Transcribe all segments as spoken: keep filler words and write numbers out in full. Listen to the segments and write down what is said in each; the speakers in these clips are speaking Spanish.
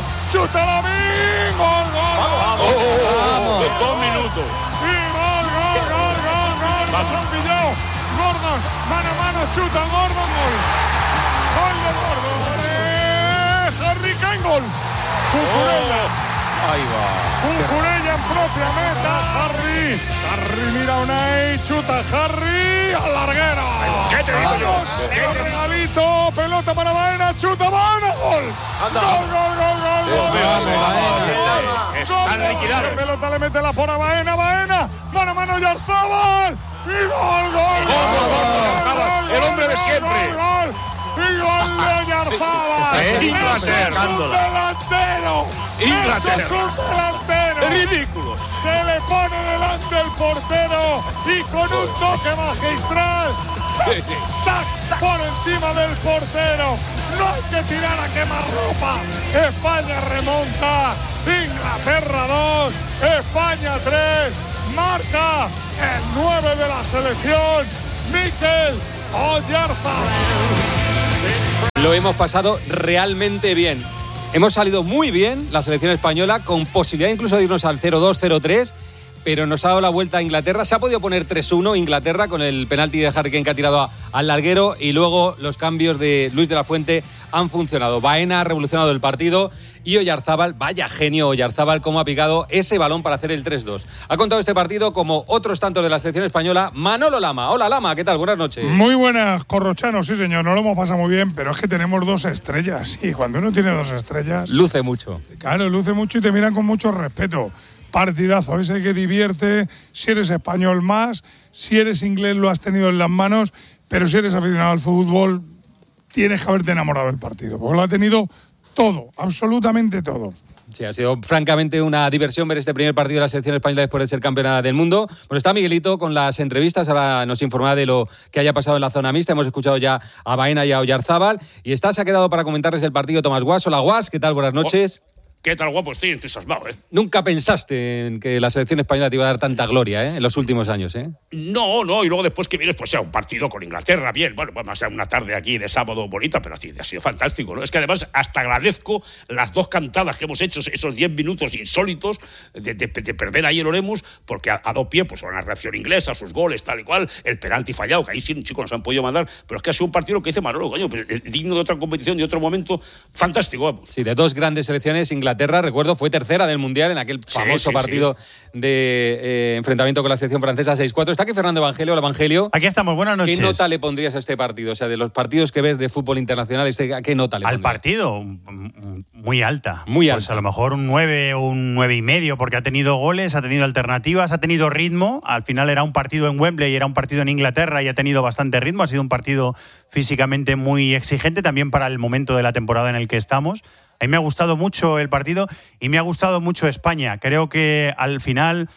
chuta Lamin, gol, gol, vamos, gol, vamos, vamos. Dos minutos. Y gol, gol, gol, gol, gol, nos han pillado. Gordos, mano a mano, chuta Gordon, gol. Gol de Gordon. Eh, Harry Kane, gol. Cucurella. Oh, ahí va. Cucurella en propia meta. Harry. Harry mira Unai, chuta Harry al larguero. ¿Qué te digo yo? El regalito, pelota para Baena, chuta Baena, gol. Anda. Gol, gol, gol, gol, gol. Están liquidados. Pelota le mete la por a Baena, Baena. Mano a mano Oyarzabal. Y gol, gol, gol. El hombre de siempre. Gol, y gol de Oyarzabal. Inglaterra. Es un delantero. Inglaterra. Es un delantero. Es ridículo. Se le pone delante el portero y con un toque magistral, tac, tac, por encima del portero. No hay que tirar a quemarropa. España remonta. Inglaterra dos, España tres. Marca el nueve de la selección, Mikel Oyarzabal. Lo hemos pasado realmente bien. Hemos salido muy bien la selección española, con posibilidad incluso de irnos al cero dos, cero tres, pero nos ha dado la vuelta a Inglaterra. Se ha podido poner tres uno Inglaterra con el penalti de Harry Kane que ha tirado a, al larguero, y luego los cambios de Luis de la Fuente han funcionado. Baena ha revolucionado el partido y Oyarzabal, vaya genio Oyarzabal, cómo ha picado ese balón para hacer el tres dos. Ha contado este partido como otros tantos de la selección española Manolo Lama. Hola Lama, ¿qué tal? Buenas noches. Muy buenas, Corrochano, sí señor, no lo hemos pasado muy bien, pero es que tenemos dos estrellas y cuando uno tiene dos estrellas… Luce mucho. Claro, luce mucho y te miran con mucho respeto. Partidazo, ese que divierte, si eres español más, si eres inglés lo has tenido en las manos, pero si eres aficionado al fútbol tienes que haberte enamorado del partido, porque lo ha tenido todo, absolutamente todo. Sí, ha sido francamente una diversión ver este primer partido de la selección española después de ser campeona del mundo. Bueno, está Miguelito con las entrevistas, ahora nos informará de lo que haya pasado en la zona mixta. Hemos escuchado ya a Baena y a Oyarzabal, y está, se ha quedado para comentarles el partido Tomás Guas. Hola Guas, ¿qué tal? Buenas noches. Oh. ¿Qué tal, guapo? Estoy entusiasmado, ¿eh? Nunca pensaste en que la selección española te iba a dar tanta gloria, ¿eh? En los últimos años, ¿eh? No, no, y luego después que vienes, pues sea un partido con Inglaterra, bien, bueno, pues va a ser una tarde aquí de sábado bonita, pero así ha sido fantástico, ¿no? Es que además hasta agradezco las dos cantadas que hemos hecho, esos diez minutos insólitos de, de, de perder ahí el Oremus, porque a, a dos pies, pues una reacción inglesa, sus goles, tal y cual, el penalti fallado, que ahí sí, chicos, nos han podido mandar, pero es que ha sido un partido que dice Manolo, coño, pues, digno de otra competición, de otro momento, fantástico, vamos. Sí, de dos grandes selecciones, Inglaterra, recuerdo, fue tercera del Mundial en aquel famoso sí, sí, partido sí. de eh, enfrentamiento con la selección francesa seis cuatro. Está aquí Fernando Evangelio. Hola, Evangelio. Aquí estamos, buenas noches. ¿Qué nota le pondrías a este partido? O sea, de los partidos que ves de fútbol internacional, ¿a qué nota le pondrías? Al partido, muy alta. Muy alta. Pues a lo mejor un nueve o un nueve y medio, porque ha tenido goles, ha tenido alternativas, ha tenido ritmo. Al final era un partido en Wembley y era un partido en Inglaterra y ha tenido bastante ritmo. Ha sido un partido físicamente muy exigente también para el momento de la temporada en el que estamos. A mí me ha gustado mucho el partido y me ha gustado mucho España. Creo que al final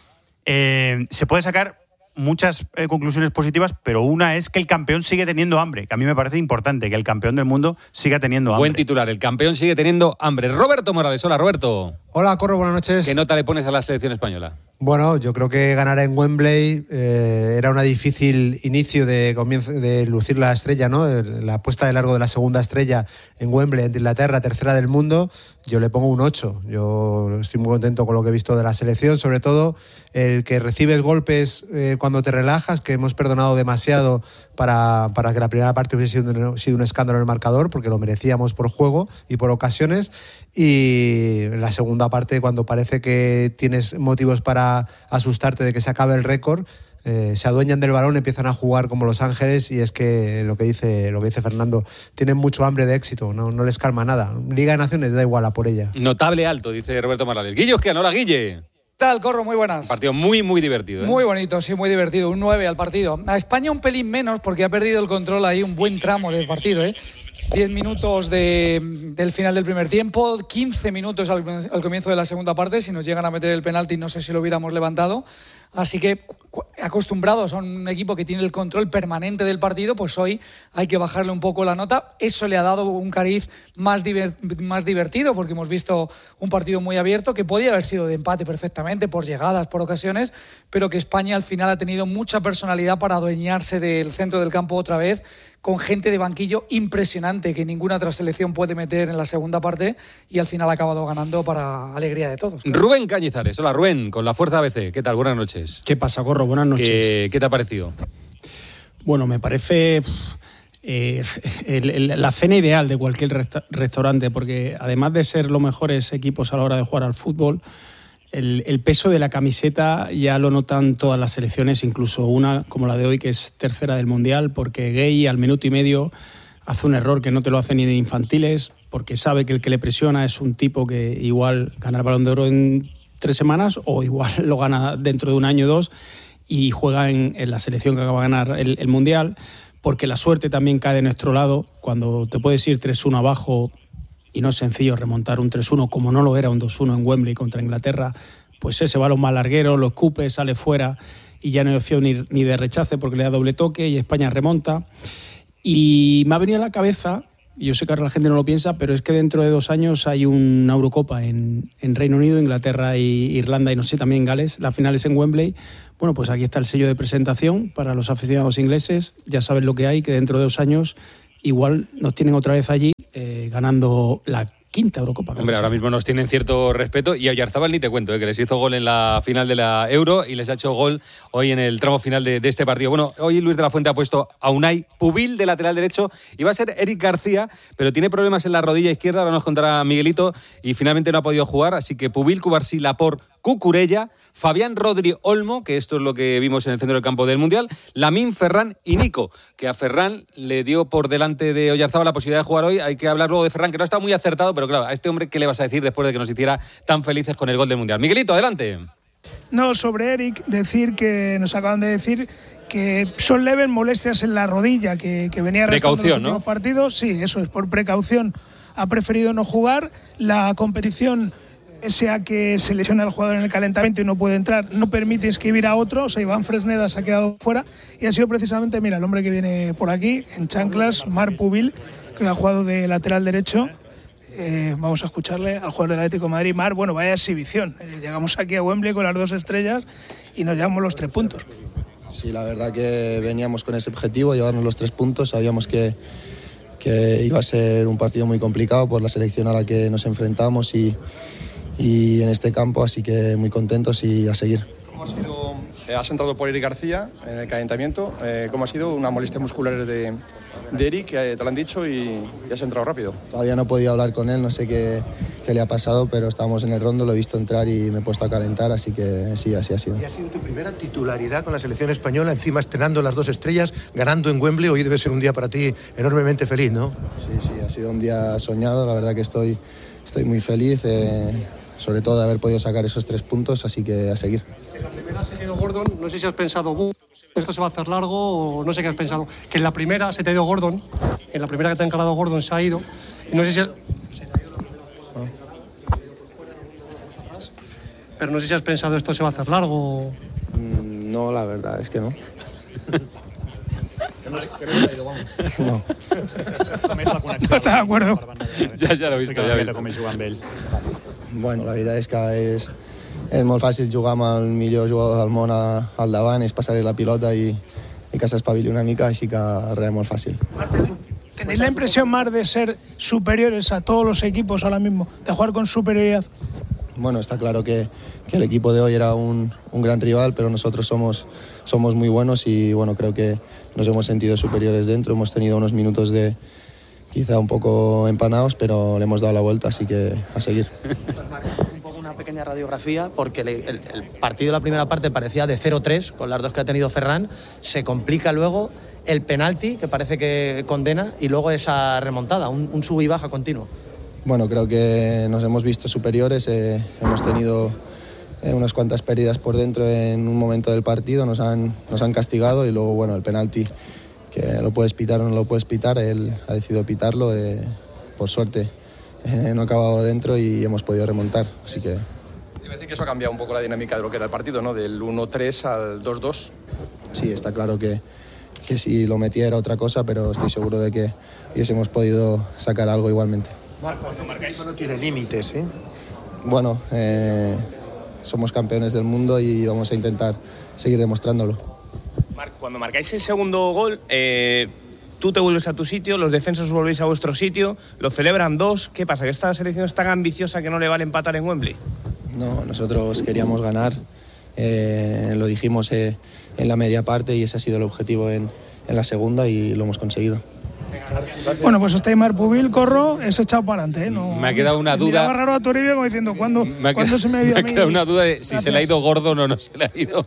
eh, se puede sacar muchas eh, conclusiones positivas, pero una es que el campeón sigue teniendo hambre, que a mí me parece importante que el campeón del mundo siga teniendo hambre. Buen titular, el campeón sigue teniendo hambre. Roberto Morales, hola Roberto. Hola Corro, buenas noches. ¿Qué nota le pones a la selección española? Bueno, yo creo que ganar en Wembley eh, era un difícil inicio de comienzo de lucir la estrella, ¿no? La puesta de largo de la segunda estrella en Wembley, en Inglaterra, tercera del mundo. Yo le pongo un ocho. Yo estoy muy contento con lo que he visto de la selección, sobre todo el que recibes golpes eh, cuando te relajas, que hemos perdonado demasiado para, para que la primera parte hubiese sido un, sido un escándalo en el marcador, porque lo merecíamos por juego y por ocasiones. Y en la segunda parte, cuando parece que tienes motivos para asustarte de que se acabe el récord, eh, se adueñan del balón, empiezan a jugar como Los Ángeles, y es que lo que dice lo que dice Fernando, tienen mucho hambre de éxito, no, no les calma nada. Liga de Naciones da igual a por ella. Notable alto, dice Roberto Morales. Guille Osquiano, hola Guille. ¿Qué tal, Corro? Muy buenas. Un partido muy, muy divertido, ¿eh? Muy bonito, sí, muy divertido. Un nueve al partido. A España un pelín menos porque ha perdido el control ahí un buen tramo del partido, ¿eh? diez minutos de, del final del primer tiempo, quince minutos al, al comienzo de la segunda parte. Si nos llegan a meter el penalti, no sé si lo hubiéramos levantado. Así que, acostumbrados a un equipo que tiene el control permanente del partido, pues hoy hay que bajarle un poco la nota. Eso le ha dado un cariz más, diver- más divertido, porque hemos visto un partido muy abierto que podía haber sido de empate perfectamente, por llegadas, por ocasiones, pero que España al final ha tenido mucha personalidad para adueñarse del centro del campo otra vez, con gente de banquillo impresionante que ninguna otra selección puede meter en la segunda parte, y al final ha acabado ganando para alegría de todos. Rubén Cañizares. Hola, Rubén, con la Fuerza A B C. ¿Qué tal? Buenas noches. ¿Qué pasa, Corro? Buenas noches. ¿Qué, qué te ha parecido? Bueno, me parece eh, el, el, la cena ideal de cualquier resta- restaurante, porque además de ser los mejores equipos a la hora de jugar al fútbol, el, el peso de la camiseta ya lo notan todas las selecciones, incluso una como la de hoy, que es tercera del Mundial, porque Gueye al minuto y medio hace un error que no te lo hacen ni de infantiles, porque sabe que el que le presiona es un tipo que igual gana el Balón de Oro en tres semanas o igual lo gana dentro de un año o dos, y juega en, en la selección que acaba de ganar el, el Mundial, porque la suerte también cae de nuestro lado. Cuando te puedes ir tres uno abajo y no es sencillo remontar un tres uno, como no lo era un dos uno en Wembley contra Inglaterra, pues ese balón más larguero, lo escupe, sale fuera y ya no hay opción ni, ni de rechace porque le da doble toque y España remonta. Y me ha venido a la cabeza, y yo sé que ahora la gente no lo piensa, pero es que dentro de dos años hay una Eurocopa en, en Reino Unido, Inglaterra e Irlanda, y no sé, también Gales. La final es en Wembley. Bueno, pues aquí está el sello de presentación para los aficionados ingleses. Ya saben lo que hay, que dentro de dos años igual nos tienen otra vez allí eh, ganando la quinta Eurocopa. Hombre, ahora mismo nos tienen cierto respeto, y a Oyarzábal ni te cuento, eh, que les hizo gol en la final de la Euro y les ha hecho gol hoy en el tramo final de, de este partido. Bueno, hoy Luis de la Fuente ha puesto a Unai Pubil de lateral derecho, iba a ser Eric García, pero tiene problemas en la rodilla izquierda, ahora nos contará Miguelito, y finalmente no ha podido jugar, así que Pubil, Cubarsí, Laporte, Cucurella, Fabián Rodri Olmo, que esto es lo que vimos en el centro del campo del Mundial, Lamine, Ferran y Nico, que a Ferran le dio por delante de Oyarzábal la posibilidad de jugar hoy. Hay que hablar luego de Ferran, que no ha estado muy acertado, pero claro, a este hombre, ¿qué le vas a decir después de que nos hiciera tan felices con el gol del Mundial? Miguelito, adelante. No, sobre Eric, decir que nos acaban de decir que son leves molestias en la rodilla, que, que venía arrastrando los últimos ¿no? partidos. Sí, eso es, por precaución ha preferido no jugar. La competición, sea que se lesiona el jugador en el calentamiento y no puede entrar, no permite inscribir a otro. O sea, Iván Fresneda se ha quedado fuera, y ha sido precisamente, mira, el hombre que viene por aquí, en chanclas, Marc Pubil, que ha jugado de lateral derecho. Eh, vamos a escucharle al jugador del Atlético de Madrid. Mar, bueno, vaya exhibición. Eh, llegamos aquí a Wembley con las dos estrellas y nos llevamos los tres puntos. Sí, la verdad que veníamos con ese objetivo, llevarnos los tres puntos. Sabíamos que, que iba a ser un partido muy complicado por la selección a la que nos enfrentamos y, y en este campo, así que muy contentos y a seguir. ¿Cómo ha sido? Eh, has entrado por Eric García en el calentamiento. Eh, ¿Cómo ha sido? Una molestia muscular de, de Eric, eh, te lo han dicho, y, y has entrado rápido. Todavía no he podido hablar con él, no sé qué, qué le ha pasado, pero estábamos en el rondo, lo he visto entrar y me he puesto a calentar, así que sí, así ha sido. ¿Y ha sido tu primera titularidad con la selección española, encima estrenando las dos estrellas, ganando en Wembley? Hoy debe ser un día para ti enormemente feliz, ¿no? Sí, sí, ha sido un día soñado, la verdad que estoy, estoy muy feliz, eh, sobre todo de haber podido sacar esos tres puntos, así que a seguir. En la primera se te dio Gordon, no sé si has pensado, uh, esto se va a hacer largo, o no sé qué has pensado. Que en la primera se te dio Gordon, en la primera que te ha encarado Gordon se ha ido, y no sé si... Pero no sé si has pensado, esto se va a hacer largo. No, la verdad es que no. Que no se ha ido, vamos. No. No está de acuerdo. Ja, ja l'he vist, ja l'he vist. Com jugar amb ell. Bueno, la veritat és que és, és molt fàcil jugar amb el millor jugador del món a, al davant, és passar-li la pilota i, i que s'espavili una mica, així que res, molt fàcil. ¿Tenéis la impresión, Mar, de ser superiores a todos los equipos ahora mismo, de jugar con superioridad? Bueno, está claro que, que el equipo de hoy era un, un gran rival, pero nosotros somos, somos muy buenos y bueno, creo que nos hemos sentido superiores dentro, hemos tenido unos minutos de quizá un poco empanados, pero le hemos dado la vuelta, así que a seguir. Un poco una pequeña radiografía, porque el, el, el partido de la primera parte parecía de cero tres, con las dos que ha tenido Ferran, se complica luego el penalti, que parece que condena, y luego esa remontada, un, un sub y baja continuo. Bueno, creo que nos hemos visto superiores, eh, hemos tenido eh, unas cuantas pérdidas por dentro en un momento del partido, nos han, nos han castigado y luego, bueno, el penalti, que lo puedes pitar o no lo puedes pitar, él ha decidido pitarlo, eh, por suerte eh, no ha acabado dentro y hemos podido remontar, así que... Quiero decir que eso ha cambiado un poco la dinámica de lo que era el partido, ¿no? Del uno tres al dos dos. Sí, está claro que, que si lo metía era otra cosa, pero estoy seguro de que hubiésemos podido sacar algo igualmente. Marco, eso no tiene límites, ¿eh? Bueno, eh, somos campeones del mundo y vamos a intentar seguir demostrándolo. Marc, cuando marcáis el segundo gol, eh, tú te vuelves a tu sitio, los defensas os volvéis a vuestro sitio, lo celebran dos. ¿Qué pasa? ¿Que esta selección es tan ambiciosa que no le vale empatar en Wembley? No, nosotros queríamos ganar, eh, lo dijimos eh, en la media parte y ese ha sido el objetivo en, en la segunda y lo hemos conseguido. Bueno, pues está Marc Pubil, corro, es echado para adelante. ¿eh? No, me ha quedado una duda. Miraba raro a Toribio como diciendo, ¿cuándo, me ha ¿cuándo quedado, se me ha ido me a mí? ha quedado una duda de si Gracias. se le ha ido Gordon o no se le ha ido.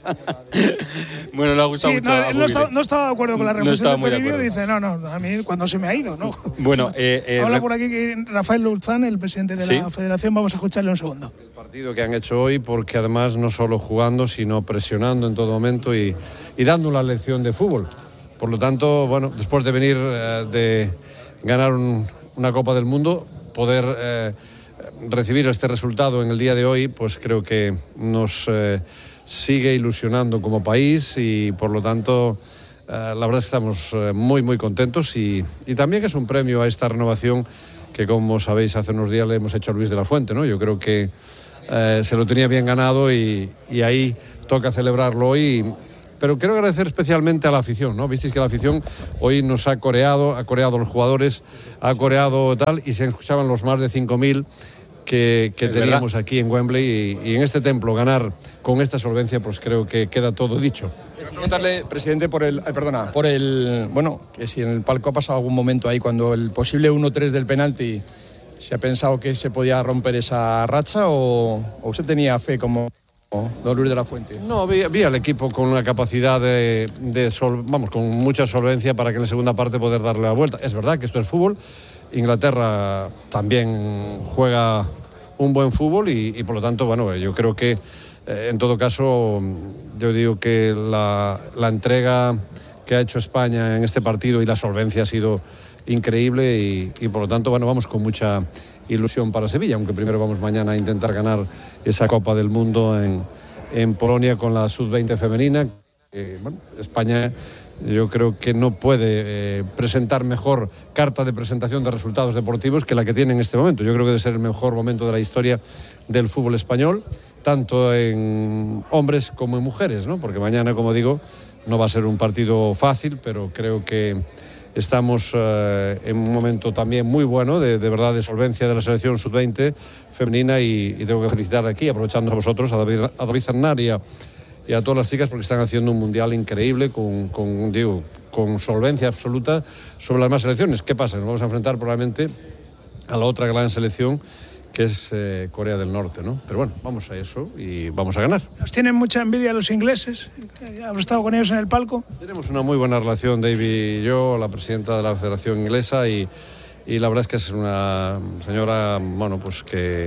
Bueno, le ha gustado Sí, mucho. no, a él no, estaba, Pubil. no estaba de acuerdo con la No reflexión estaba de muy de Toribio. acuerdo. Dice, no, no, a mí cuando se me ha ido, ¿no? Bueno, eh, eh, Habla re- por aquí que Rafael Luzán, el presidente de Sí. la Federación, vamos a escucharle un segundo. Partido que han hecho hoy, porque además no solo jugando, sino presionando en todo momento y, y dando una lección de fútbol. Por lo tanto, bueno, después de venir eh, de ganar un- una Copa del Mundo, poder eh, recibir este resultado en el día de hoy, pues creo que nos eh, sigue ilusionando como país y por lo tanto eh, la verdad es que estamos eh, muy muy contentos y, y también es un premio a esta renovación que, como sabéis, hace unos días le hemos hecho a Luis de la Fuente, ¿no? Yo creo que eh, se lo tenía bien ganado y, y ahí toca celebrarlo hoy. Pero quiero agradecer especialmente a la afición, ¿no? Visteis que la afición hoy nos ha coreado, ha coreado a los jugadores, ha coreado tal, y se escuchaban los más de cinco mil que, que Es teníamos verdad. aquí en Wembley. Y, y en este templo ganar con esta solvencia, pues creo que queda todo dicho. Preguntarle, presidente, por el, ay, perdona, por el, bueno, que si en el palco ha pasado algún momento ahí cuando el posible uno tres del penalti se ha pensado que se podía romper esa racha o, o usted tenía fe como don Luis de la Fuente. No, vi, vi al equipo con una capacidad de, de sol, vamos, con mucha solvencia para que en la segunda parte poder darle la vuelta. Es verdad que esto es fútbol. Inglaterra también juega un buen fútbol y, y por lo tanto, bueno, yo creo que eh, en todo caso, yo digo que la, la entrega que ha hecho España en este partido y la solvencia ha sido increíble y, y por lo tanto, bueno, vamos con mucha ilusión para Sevilla, aunque primero vamos mañana a intentar ganar esa Copa del Mundo en, en Polonia con la sub veinte femenina. Eh, bueno, España yo creo que no puede eh, presentar mejor carta de presentación de resultados deportivos que la que tiene en este momento. Yo creo que debe ser el mejor momento de la historia del fútbol español, tanto en hombres como en mujeres, ¿no? Porque mañana, como digo, no va a ser un partido fácil, pero creo que estamos eh, en un momento también muy bueno, de, de verdad, de solvencia de la selección sub veinte femenina y, y tengo que felicitar aquí, aprovechando a vosotros, a David, a David Zannar y a, y a todas las chicas porque están haciendo un mundial increíble con, con, digo, con solvencia absoluta sobre las demás selecciones. ¿Qué pasa? Nos vamos a enfrentar probablemente a la otra gran selección que es eh, Corea del Norte, ¿no? Pero bueno, vamos a eso y vamos a ganar. Nos tienen mucha envidia los ingleses. He estado con ellos en el palco. Tenemos una muy buena relación, David y yo, la presidenta de la Federación Inglesa, y, y la verdad es que es una señora, bueno, pues que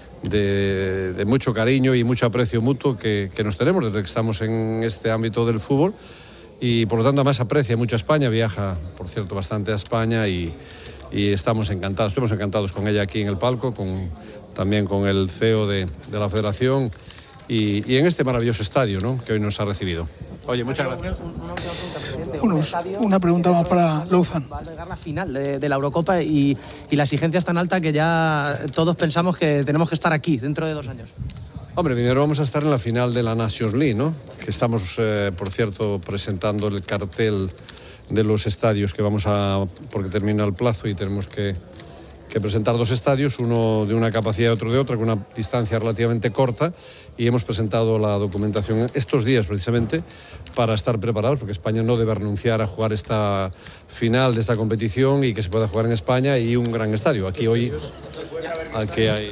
de, de mucho cariño y mucho aprecio mutuo que, que nos tenemos desde que estamos en este ámbito del fútbol y por lo tanto además aprecia mucho a España, viaja, por cierto, bastante a España y, y estamos encantados, estamos encantados con ella aquí en el palco, con, también con el C E O de, de la Federación y, y en este maravilloso estadio, ¿no?, que hoy nos ha recibido. Oye, muchas gracias. Unos, una pregunta más para Luzán. Va a llegar la final de, de la Eurocopa y, y la exigencia es tan alta que ya todos pensamos que tenemos que estar aquí dentro de dos años. Hombre, primero vamos a estar en la final de la Nations League, ¿no? Que estamos, eh, por cierto, presentando el cartel de los estadios que vamos a... porque termina el plazo y tenemos que, que presentar dos estadios, uno de una capacidad y otro de otra, con una distancia relativamente corta, y hemos presentado la documentación estos días precisamente para estar preparados, porque España no debe renunciar a jugar esta final de esta competición y que se pueda jugar en España y un gran estadio. Aquí hoy, aquí hay...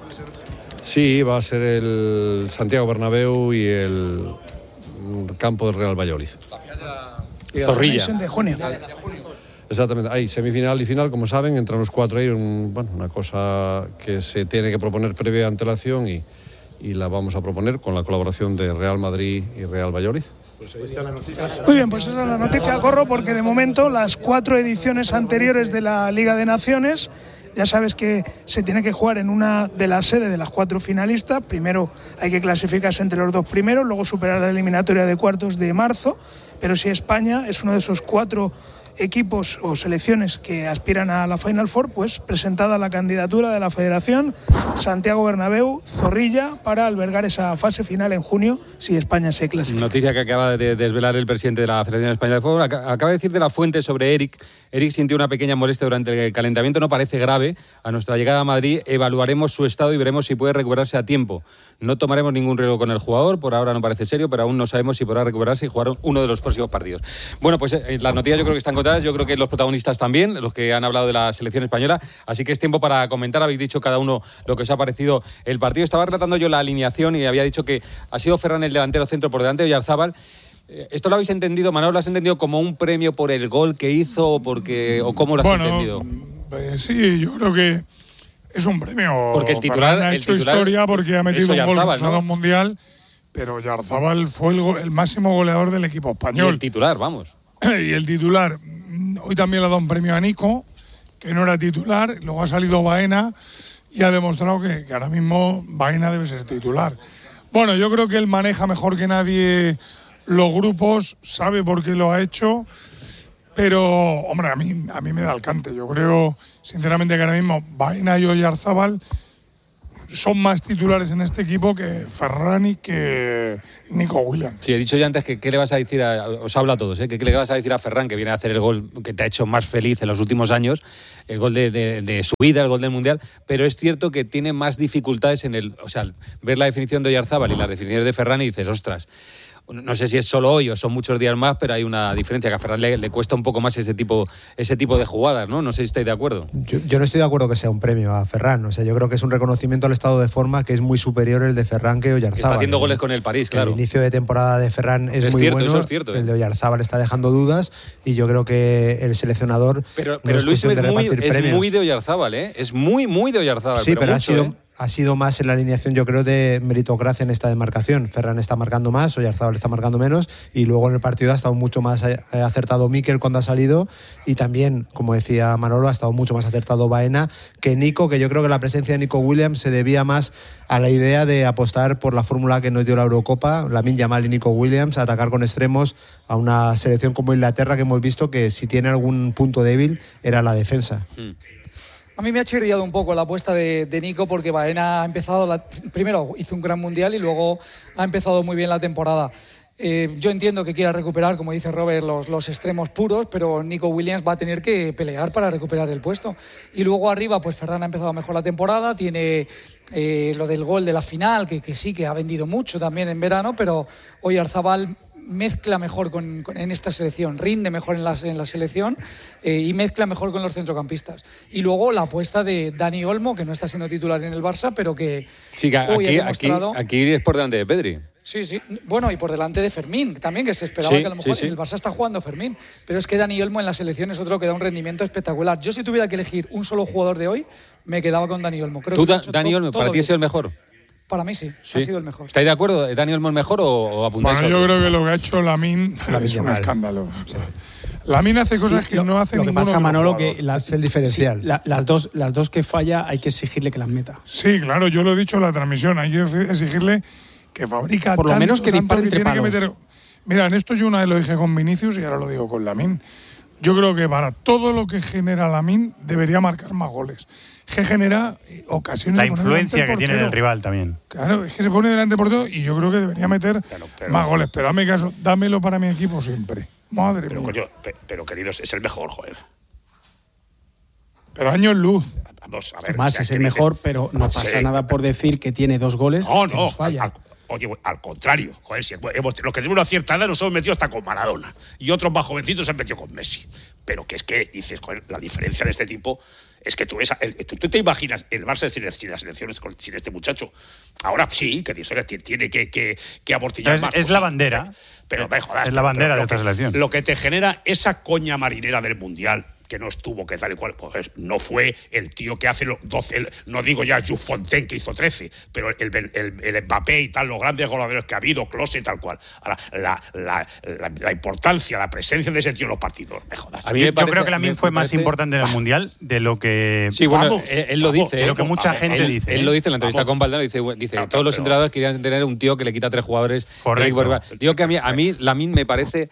Sí, va a ser el Santiago Bernabéu y el campo del Real Valladolid. Zorrilla. De junio. Exactamente, hay semifinal y final, como saben, entran los cuatro ahí, un, bueno, una cosa que se tiene que proponer previa antelación y, y la vamos a proponer con la colaboración de Real Madrid y Real Valladolid. Pues ahí está la noticia. Muy bien, pues esa es la noticia, corro, porque de momento las cuatro ediciones anteriores de la Liga de Naciones Ya sabes que se tiene que jugar en una de las sedes de las cuatro finalistas. Primero hay que clasificarse entre los dos primeros, luego superar la eliminatoria de cuartos de marzo. Pero si España es uno de esos cuatro equipos o selecciones que aspiran a la Final Four, pues presentada la candidatura de la Federación, Santiago Bernabéu, Zorrilla, para albergar esa fase final en junio si España se clasifica. Noticia que acaba de desvelar el presidente de la Federación Española de Fútbol. Acaba de decir de la fuente sobre Eric. Eric sintió una pequeña molestia durante el calentamiento, no parece grave. A nuestra llegada a Madrid evaluaremos su estado y veremos si puede recuperarse a tiempo. No tomaremos ningún riesgo con el jugador, por ahora no parece serio, pero aún no sabemos si podrá recuperarse y jugar uno de los próximos partidos. Bueno, pues eh, las noticias yo creo que están contadas, yo creo que los protagonistas también, los que han hablado de la selección española, así que es tiempo para comentar. Habéis dicho cada uno lo que os ha parecido el partido. Estaba relatando yo la alineación y había dicho que ha sido Ferran el delantero centro por delante de Oyarzábal. ¿Esto lo habéis entendido, Manolo? ¿Lo has entendido como un premio por el gol que hizo o, porque, o cómo lo has bueno, entendido? Pues sí, yo creo que es un premio. Porque el titular Ferran ha el hecho titular historia porque ha metido un gol en ¿no? un mundial, pero Oyarzábal fue el, go- el máximo goleador del equipo español. Y el titular, vamos. Y el titular, hoy también le ha dado un premio a Nico, que no era titular, luego ha salido Baena y ha demostrado que, que ahora mismo Baena debe ser titular. Bueno, yo creo que él maneja mejor que nadie los grupos, sabe por qué lo ha hecho, pero, hombre, a mí, a mí me da el cante. Yo creo, sinceramente, que ahora mismo Baena y Oyarzábal son más titulares en este equipo que Ferran y que Nico Williams. Sí, he dicho ya antes que qué le vas a decir a, os hablo a todos, ¿eh? que qué le vas a decir a Ferran, que viene a hacer el gol que te ha hecho más feliz en los últimos años, el gol de, de, de su vida, el gol del Mundial, pero es cierto que tiene más dificultades en el, o sea, ver la definición de Oyarzábal y las definiciones de Ferran y dices, ostras, no sé si es solo hoy o son muchos días más, pero hay una diferencia que a Ferran le, le cuesta un poco más ese tipo, ese tipo de jugadas, ¿no? No sé si estáis de acuerdo. Yo, yo no estoy de acuerdo que sea un premio a Ferran. O sea, yo creo que es un reconocimiento al estado de forma que es muy superior el de Ferran que Oyarzábal. Está haciendo goles con el París, claro. El inicio de temporada de Ferran es, es muy cierto, bueno. Eso es cierto, ¿eh? El de Oyarzábal está dejando dudas y yo creo que el seleccionador. Pero, no pero es Luis es muy, es muy de Oyarzábal, ¿eh? Es muy, muy de Oyarzábal. Sí, pero, pero mucho, ha sido. ¿eh? Ha sido más en la alineación, yo creo, de meritocracia en esta demarcación. Ferran está marcando más, Oyarzábal está marcando menos, y luego en el partido ha estado mucho más acertado Mikel cuando ha salido, y también, como decía Manolo, ha estado mucho más acertado Baena que Nico, que yo creo que la presencia de Nico Williams se debía más a la idea de apostar por la fórmula que nos dio la Eurocopa, Lamine Yamal y Nico Williams, a atacar con extremos a una selección como Inglaterra, que hemos visto que si tiene algún punto débil era la defensa. Hmm. A mí me ha chirriado un poco la apuesta de, de Nico porque Baena ha empezado, la, primero hizo un gran mundial y luego ha empezado muy bien la temporada. Eh, yo entiendo que quiera recuperar, como dice Robert, los, los extremos puros, pero Nico Williams va a tener que pelear para recuperar el puesto. Y luego arriba, pues Ferran ha empezado mejor la temporada, tiene eh, lo del gol de la final, que, que sí, que ha vendido mucho también en verano, pero Oyarzábal mezcla mejor con, con, en esta selección, rinde mejor en la, en la selección eh, y mezcla mejor con los centrocampistas. Y luego la apuesta de Dani Olmo, que no está siendo titular en el Barça, pero que sí, hoy aquí, ha demostrado... Aquí, aquí es por delante de Pedri. Sí, sí. Bueno, y por delante de Fermín, también, que se esperaba sí, que a lo mejor sí, sí. el Barça está jugando Fermín. Pero es que Dani Olmo en la selección es otro que da un rendimiento espectacular. Yo si tuviera que elegir un solo jugador de hoy, me quedaba con Dani Olmo. Creo ¿Tú, que da, Dani Olmo, para ti es el mejor? Para mí sí, sí, ha sido el mejor. ¿Estáis de acuerdo? ¿Es Dani Olmo el mejor o, o apuntáis Bueno, a yo otro? creo que lo que ha hecho Lamine es un escándalo. O sea, Lamine hace cosas sí, que lo, no hace lo que ninguno pasa, de los Manolo, jugadores. que la, es el diferencial. Sí, la, las, dos, las dos que falla hay que exigirle que las meta. Sí, claro, yo lo he dicho en la transmisión, hay que exigirle que fabrica por lo tanto, menos que dispare entre tiene palos. Que meter... Mira, en esto yo una vez lo dije con Vinicius y ahora lo digo con Lamine. Yo creo que para todo lo que genera Lamine debería marcar más goles. Que genera ocasiones. La de poner influencia delante que el tiene el portero. rival también. Claro, es que se pone delante por todo y yo creo que debería meter Pero, pero, más goles. Pero hazme caso, dámelo para mi equipo siempre. Madre pero, mía. coño, pe- pero queridos, es el mejor, joder. Pero años luz. Vamos a ver. Más o sea, es el que mejor, dice- pero no pasa Sí, nada por decir que tiene dos goles No, que no, nos falla. al, oye, al contrario, joder, si hemos, los que tenemos una cierta edad nos hemos metido hasta con Maradona y otros más jovencitos se han metido con Messi. Pero que es que, dices, joder, la diferencia de este tipo es que tú, ves, el, tú, tú te imaginas el Barça sin, sin las elecciones, con, sin este muchacho. Ahora sí, que dice, tiene que, que, que amortillar Es, más. es la bandera. Pero me jodas. Es la bandera pero de esta que, selección. Lo que te genera esa coña marinera del Mundial, que no estuvo, que tal y cual. Pues no fue el tío que hace los doce, el, no digo ya Jules Fontaine que hizo trece, pero el, el, el Mbappé y tal, los grandes goleadores que ha habido, Klose y tal cual. Ahora, la, la, la, la importancia, la presencia de ese tío en los partidos, me jodas. A mí me parece, yo creo que Lamine fue más importante en el Mundial de lo que... Sí, bueno, vamos, él, él lo dice. De lo que mucha él, gente él, dice. Él lo dice en la entrevista vamos. con Valdano, dice, dice no, todos los pero, entrenadores querían tener un tío que le quita a tres jugadores. Correcto. Digo que a mí, a mí Lamine me parece...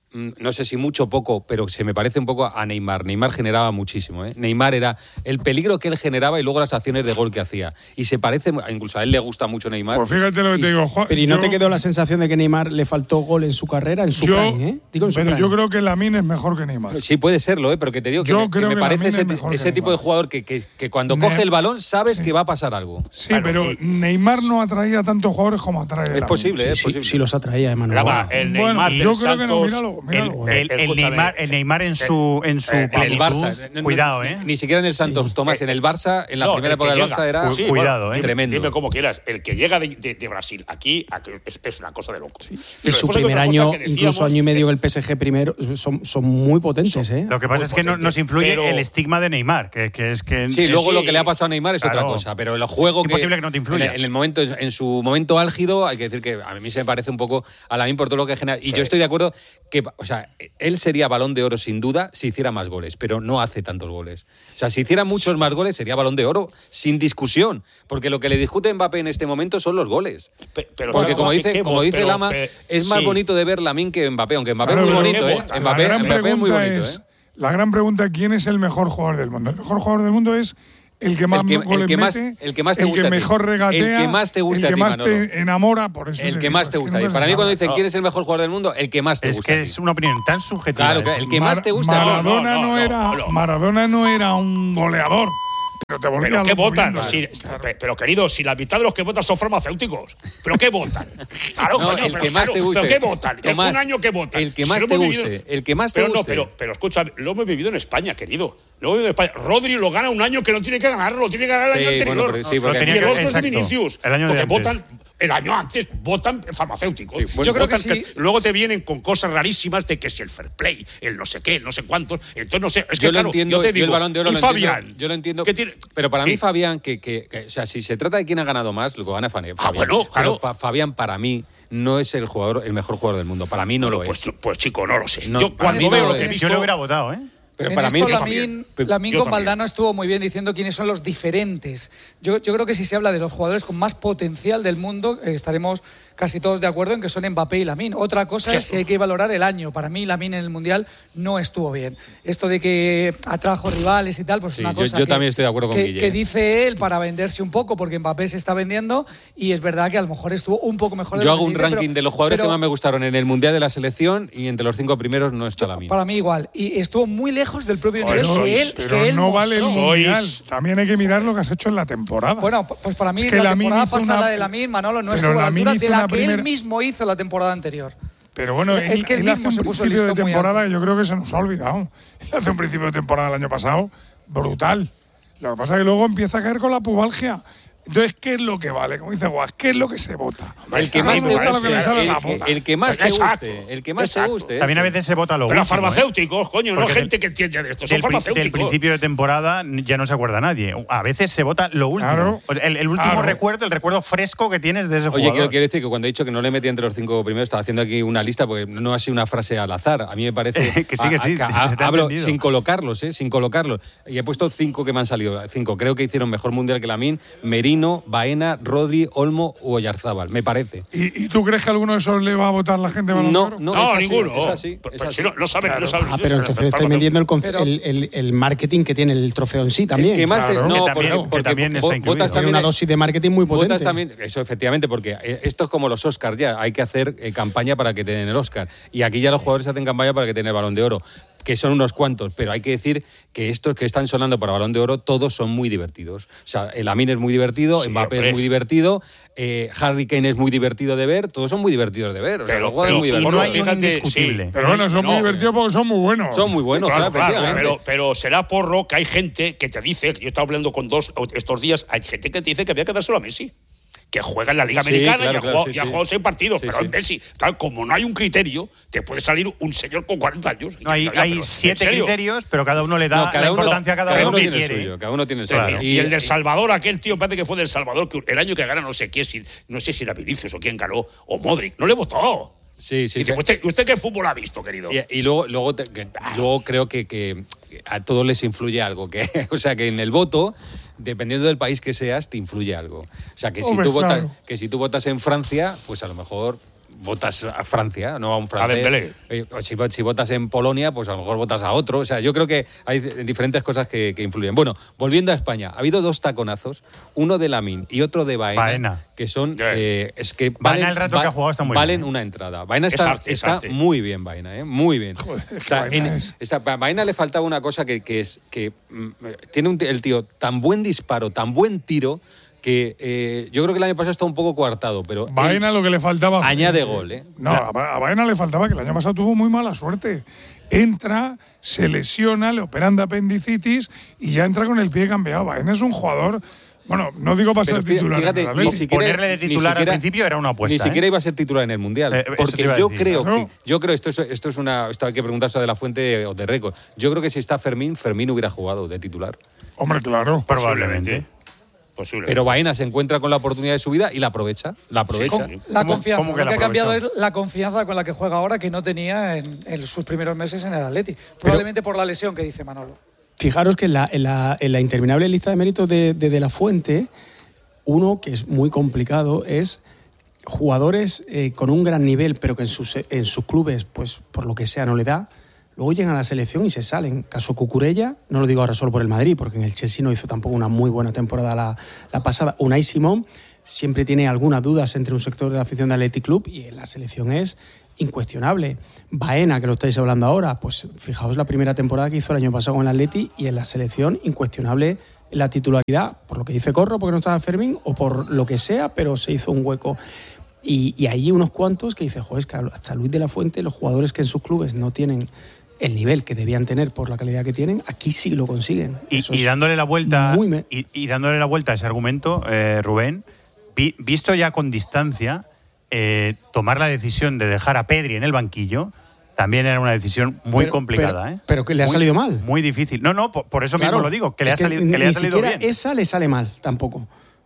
No sé si mucho o poco, pero se me parece un poco a Neymar. Neymar generaba muchísimo, ¿eh? Neymar era el peligro que él generaba y luego las acciones de gol que hacía. Y se parece, incluso a él le gusta mucho Neymar. Pues fíjate lo que y, te digo, Juan. Pero ¿y no yo, te quedó la sensación de que Neymar le faltó gol en su carrera, en su yo, prime, ¿eh? Digo en su pero prime. yo creo que Lamine es mejor que Neymar. Sí, puede serlo, ¿eh? Pero que te digo que, me, que me que parece ese, ese tipo de jugador que, que, que cuando ne coge el balón sabes sí. que va a pasar algo. Sí, claro, pero y, Neymar no atraía tantos jugadores como atrae Es posible, sí, es sí, posible. Sí, los atraía, Emanuel. Bueno, el Neymar yo creo que no, míralo, míralo. El, el, el, Neymar, el Neymar en su en su en el Barça, no, cuidado, ¿eh? Ni, ni siquiera en el Santos, sí. Tomás, en el Barça, en la no, primera época del Barça era sí, cuidado, bueno, ¿eh? Tremendo. Dime como quieras, el que llega de, de, de Brasil aquí, aquí es, es una cosa de loco. Sí. Y su primer año, decíamos, incluso año y medio que el P S G primero, son, son muy potentes, son, ¿eh? Lo que pasa es que no, nos influye pero, el estigma de Neymar, que, que es que sí, es, luego sí, lo que le ha pasado a Neymar es claro, otra cosa, pero el juego es que imposible que no te influya. En, en el momento, en su momento álgido, hay que decir que a mí se me parece un poco a Lamine por todo lo que genera. Y sí. yo estoy de acuerdo que, o sea, él sería Balón de Oro sin duda si hiciera más goles, pero no hace tantos goles. O sea, si hiciera muchos más goles sería Balón de Oro sin discusión, porque lo que le discute Mbappé en este momento son los goles. Pero, porque como dice, que, como dice pero, Lama, pero, es más sí. bonito de ver Lamine que Mbappé, aunque Mbappé claro, es muy bonito, ¿eh? Mbappé, Mbappé es muy bonito, es, ¿eh? La gran pregunta, ¿quién es el mejor jugador del mundo? El mejor jugador del mundo es el que más el que, goles el que más, mete, el que más te el gusta, que mejor regatea, el que más te gusta, el que a más ti, te enamora, por eso el te que digo, más te es gusta. Que Y para mí cuando dicen no. quién es el mejor jugador del mundo, el que más te es gusta. Es que es una opinión tan subjetiva. Claro, el que Mar más te gusta. Maradona no, no, no, era, no, no. Maradona no era un goleador. Pero, te ¿Pero qué votan? Si, claro. Pero querido, si la mitad de los que votan son farmacéuticos. ¿Pero qué votan? Claro, no, coño, el pero, que más claro, te guste. ¿pero qué votan? Tomás, un año que votan. El que más si te vivido, guste. El que más te pero guste. No, pero, pero escucha, lo hemos vivido en España, querido. Lo hemos vivido en España. Rodri lo gana un año que no tiene que ganarlo, tiene que ganar el sí, año anterior. Bueno, pero, sí, porque y el otro es de Vinicius. El año porque de votan. El año antes votan farmacéuticos. Sí, bueno, yo creo votan, que, sí. que luego te vienen con cosas rarísimas de que si el fair play, el no sé qué, el no sé cuántos. Entonces no sé. Es que yo claro, lo entiendo. Yo, te digo, yo el Balón de Oro y lo Fabián. Entiendo, yo lo entiendo. Tiene, pero para ¿qué? mí Fabián, que, que, que, o sea, si se trata de quién ha ganado más, lo gana Fabián. Ah, bueno, claro. Pero Fabián para mí no es el jugador, el mejor jugador del mundo. Para mí no bueno, lo pues, es. Pues chico, no lo sé. No, yo cuando veo lo que he visto, yo lo hubiera votado, ¿eh? Pero en para esto mí, Lamine, Lamine con Valdano estuvo muy bien diciendo quiénes son los diferentes. Yo, yo creo que si se habla de los jugadores con más potencial del mundo, eh, estaremos casi todos de acuerdo en que son Mbappé y Lamine. Otra cosa sí. es si hay que valorar el año. Para mí Lamine en el Mundial no estuvo bien. Esto de que atrajo rivales y tal, pues sí, es una cosa yo, yo que, también estoy de acuerdo con que, Guille. que dice él para venderse un poco, porque Mbappé se está vendiendo y es verdad que a lo mejor estuvo un poco mejor. Yo de hago un dice, ranking pero, de los jugadores pero, que más me gustaron en el Mundial de la selección y entre los cinco primeros no está Lamine. Para mí igual. Y estuvo muy lejos del propio nivel Pero, que él, pero que él no vale el mostró. Mundial. También hay que mirar lo que has hecho en la temporada. Bueno, pues para mí es que la Lamine temporada pasada una... de Lamine, Manolo, no pero estuvo a la altura de la que primera... él mismo hizo la temporada anterior. Pero bueno, sí, él, es que él, él hace un principio de temporada que yo creo que se nos ha olvidado. Él hace un principio de temporada el año pasado brutal. Lo que pasa es que luego empieza a caer con la pubalgia. Entonces, ¿qué es lo que vale? Como dice Guas, ¿qué es lo que se vota? El que más te guste, lo que le sale el, la que, bola. el que más te guste, el que más te guste. También a veces se vota lo Pero último, farmacéuticos, ¿eh? coño, no Porque gente del, que entiende de esto, son del, farmacéuticos. Del principio de temporada ya no se acuerda nadie. A veces se vota lo último. Claro, el, el último claro. recuerdo, el recuerdo fresco que tienes de ese Oye, jugador. quiero, quiero decir que cuando he dicho que no le metí entre los cinco primeros, estaba haciendo aquí una lista porque no ha sido una frase al azar. A mí me parece que sí, que sí. A, a, a, hablo entendido. sin colocarlos, ¿eh? Sin colocarlos. Y he puesto cinco que me han salido. Cinco. Creo que hicieron mejor mundial que Lamine, Merino, Baena, Rodri, Olmo o Oyarzábal, me parece. ¿Y, ¿Y tú crees que alguno de esos le va a votar la gente? No, no, no, es así, ninguno. Es así, es pero así. si no, no saben, claro. no saben. Ah, pero entonces estáis vendiendo el, pero, el, el, el marketing que tiene el trofeo en sí también. El que más claro. te, no, que también, porque, porque, que también está incluido. Votas también tiene una dosis de marketing muy potente. Votas también, eso efectivamente, porque esto es como los Oscars ya, hay que hacer eh, campaña para que te den el Oscar. Y aquí ya los jugadores hacen campaña para que tengan el Balón de Oro, que son unos cuantos, pero hay que decir que estos que están sonando para Balón de Oro, todos son muy divertidos. O sea, el Lamine es muy divertido, sí, Mbappé hombre. es muy divertido, eh, Harry Kane es muy divertido de ver, todos son muy divertidos de ver. O sea, pero, los jugadores pero, muy divertidos. No hay fíjate, un indiscutible. Sí. Pero bueno, son no, muy divertidos porque son muy buenos. Son muy buenos, claro, claro, claro, pero, pero será porro que hay gente que te dice, yo estaba hablando con dos estos días, hay gente que te dice que había que dárselo a Messi. que juega en la Liga Sí, Americana claro, y ha claro, jugado, sí, y ha sí. jugado seis partidos, Sí, pero sí. es Messi. Claro, como no hay un criterio, te puede salir un señor con cuarenta años. No, hay, Oiga, hay pero, ¿en siete serio? criterios, pero cada uno le da No, cada la uno- importancia a cada, cada uno uno que tiene el quiere. suyo, cada uno tiene el Claro, suyo. y, el del Salvador, aquel tío, parece que fue del Salvador, que el año que gana no sé quién, si- no sé si era Vinicius o quién ganó, o Modric, no le votó. Sí, sí, Dice, sí. ¿usted, ¿usted qué fútbol ha visto, querido? Y, y luego, luego, te- que- luego creo que, que a todos les influye algo. Que, o sea, que en el voto, dependiendo del país que seas, te influye algo. O sea, que si, Hombre, tú, votas, claro. que si tú votas en Francia, pues a lo mejor votas a Francia, no a un francés. Dembélé. Eh, O si, si votas en Polonia, pues a lo mejor votas a otro. O sea, yo creo que hay diferentes cosas que, que influyen. Bueno, volviendo a España, ha habido dos taconazos, uno de Lamine y otro de Baena, Baena. que son... eh, es que Baena el rato que ha jugado está muy valen bien. una entrada. Baena Es está, arte, es está arte. muy bien, Baena, ¿eh? Muy bien. Está Baena en- es- está- a Baena le faltaba una cosa que, que es que mm, tiene un t- el tío tan buen disparo, tan buen tiro, que eh, yo creo que el año pasado está un poco coartado, pero él Baena lo que le faltaba. añade gol, ¿eh? No, a Ba- a Baena le faltaba que el año pasado tuvo muy mala suerte. Entra, se lesiona, le operan de apendicitis y ya entra con el pie cambiado. Baena es un jugador. Bueno, no digo para Pero ser fí- titular. fíjate, en el ni Atleti. siquiera, Ponerle de ni titular al siquiera- principio era una apuesta, Ni siquiera ¿eh? iba a ser titular en el Mundial. Eh, eso te porque iba a yo decir. creo Claro. que, yo creo, esto es, esto es una, esto hay que preguntarse de la fuente o de récord. Yo creo que si está Fermín, Fermín hubiera jugado de titular. Hombre, claro. Probablemente. Posiblemente. Pero Baena se encuentra con la oportunidad de su vida y la aprovecha. La aprovecha. Sí, La ¿Cómo- confianza. cómo que Lo la que ha cambiado es aprovechó? la confianza con la que juega ahora que no tenía en, en sus primeros meses en el Atleti. Probablemente por la lesión que dice Manolo. Fijaros que en la, en la- en la interminable lista de méritos de, de, de La Fuente, uno que es muy complicado es jugadores eh, con un gran nivel, pero que en sus, en sus clubes, pues por lo que sea, no le da. Luego llegan a la selección y se salen. Caso Cucurella, no lo digo ahora solo por el Madrid, porque en el Chelsea no hizo tampoco una muy buena temporada la, la pasada. Unai Simón siempre tiene algunas dudas entre un sector de la afición del Athletic Club y en la selección es incuestionable. Baena, que lo estáis hablando ahora, pues fijaos la primera temporada que hizo el año pasado con el Atleti y en la selección incuestionable la titularidad, por lo que dice Corro, porque no estaba Fermín, o por lo que sea, pero se hizo un hueco. Y, y hay unos cuantos que dice, joder, es que hasta Luis de la Fuente, los jugadores que en sus clubes no tienen el nivel que debían tener por la calidad que tienen, aquí sí lo consiguen. Y, Eso y es dándole la vuelta muy me- y, y dándole la vuelta a ese argumento, eh, Rubén, vi- visto ya con distancia, eh, tomar la decisión de dejar a Pedri en el banquillo también era una decisión muy Pero- complicada, pero- ¿eh? pero que le ha Muy- salido mal. Muy difícil. No, no, por, por eso Claro, mismo lo digo, que le es ha salido, que le ni ha salido siquiera bien. esa le sale mal tampoco.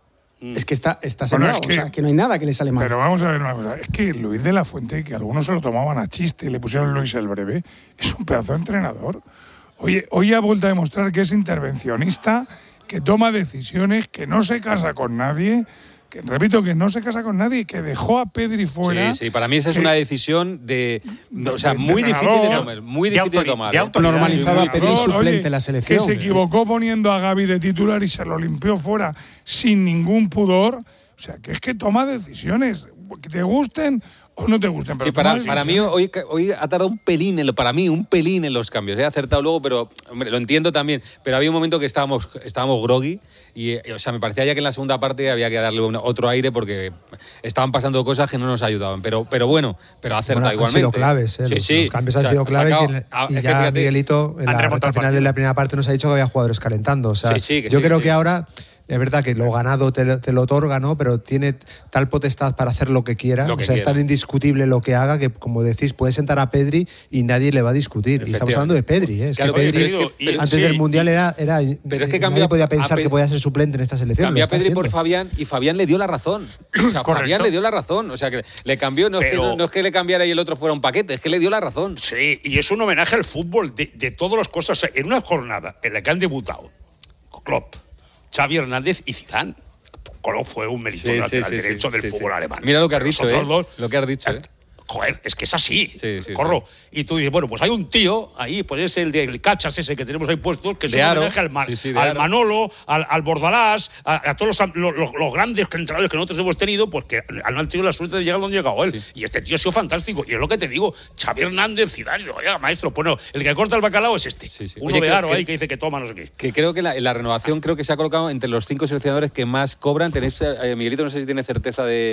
Es que está, está Bueno, sembrado, es que- o sea, que no hay nada que le sale mal. Pero vamos a ver una cosa. Es que Luis de la Fuente, que algunos se lo tomaban a chiste y le pusieron Luis el Breve, es un pedazo de entrenador. Oye, hoy ha vuelto a demostrar que es intervencionista, que toma decisiones, que no se casa con nadie, que repito, que no se casa con nadie, que dejó a Pedri fuera. Sí, sí, para mí esa es que- una decisión de, o sea, de muy difícil de entrenador, tomar, muy de difícil de autori- tomar. de ¿eh? autoridad. Normalizado a Pedri Oye, suplente en la selección. Que se equivocó poniendo a Gavi de titular y se lo limpió fuera sin ningún pudor. O sea, que es que toma decisiones, que te gusten o no te gusten. Pero Sí, para, toma para mí decisiones. hoy, hoy ha tardado un pelín, en lo, para mí, un pelín en los cambios. He acertado luego, pero hombre, lo entiendo también. Pero había un momento que estábamos, estábamos groggy y, eh, o sea, me parecía ya que en la segunda parte había que darle una- otro aire porque estaban pasando cosas que no nos ayudaban. Pero, pero bueno, pero ha acertado Bueno, han igualmente. sido claves, ¿eh? Sí, los, sí. los cambios O han sea, sido ha claves sacado- y, en- ah, y es que ya fíjate, Miguelito en han la remontado recta el final de partido. la primera parte nos ha dicho que había jugadores calentando. O sea, Sí, sí, que yo sí, creo sí. que ahora es verdad que lo ganado te, lo- te lo otorga, ¿no? Pero tiene tal potestad para hacer lo que quiera. Lo que o sea, es quiera. tan indiscutible lo que haga que, como decís, puede sentar a Pedri y nadie le va a discutir. Y estamos hablando de Pedri, ¿eh? Es Claro, que oye, Pedri, pero es que- pero- antes sí, del Mundial, era, era pero es que nadie cambia podía a pensar Pedri- que podía ser suplente en esta selección. Cambió lo a está Pedri por siendo. Fabián y Fabián le dio la razón. O sea, Correcto. Fabián le dio la razón. O sea, que le cambió, no, es que, Pero- no es que le cambiara y el otro fuera un paquete, es que le dio la razón. Sí, y es un homenaje al fútbol de, de todas las cosas. En una jornada en la que han debutado Klopp, Xavi Hernández y Zidane. Klopp fue un meritorio Sí, sí, lateral sí, sí, derecho del sí, sí. fútbol alemán. Mira lo que has Pero dicho, los otros ¿eh? dos- Lo que has dicho, ¿eh? Joder, es que es así. Sí, sí, Corro. Y tú dices, bueno, pues hay un tío ahí, pues es el del Cachas ese que tenemos ahí puesto, que es De un Aro. homenaje al, Ma- Sí, sí, de al Aro. Manolo, al, al Bordalás, a, a todos los, los, los grandes entrenadores que nosotros hemos tenido, pues que no han tenido la suerte de llegar donde ha llegado él. Sí. Y este tío ha sido fantástico. Y es lo que te digo, Xavi Hernández, Zidane, oiga, maestro, pues no, el que corta el bacalao es este. Sí, sí. Uno Oye, de que- Aro que- ahí que dice que toma no sé qué. Que creo que la, en la renovación creo que se ha colocado entre los cinco seleccionadores que más cobran. Tenéis, eh, Miguelito, no sé si tiene certeza de,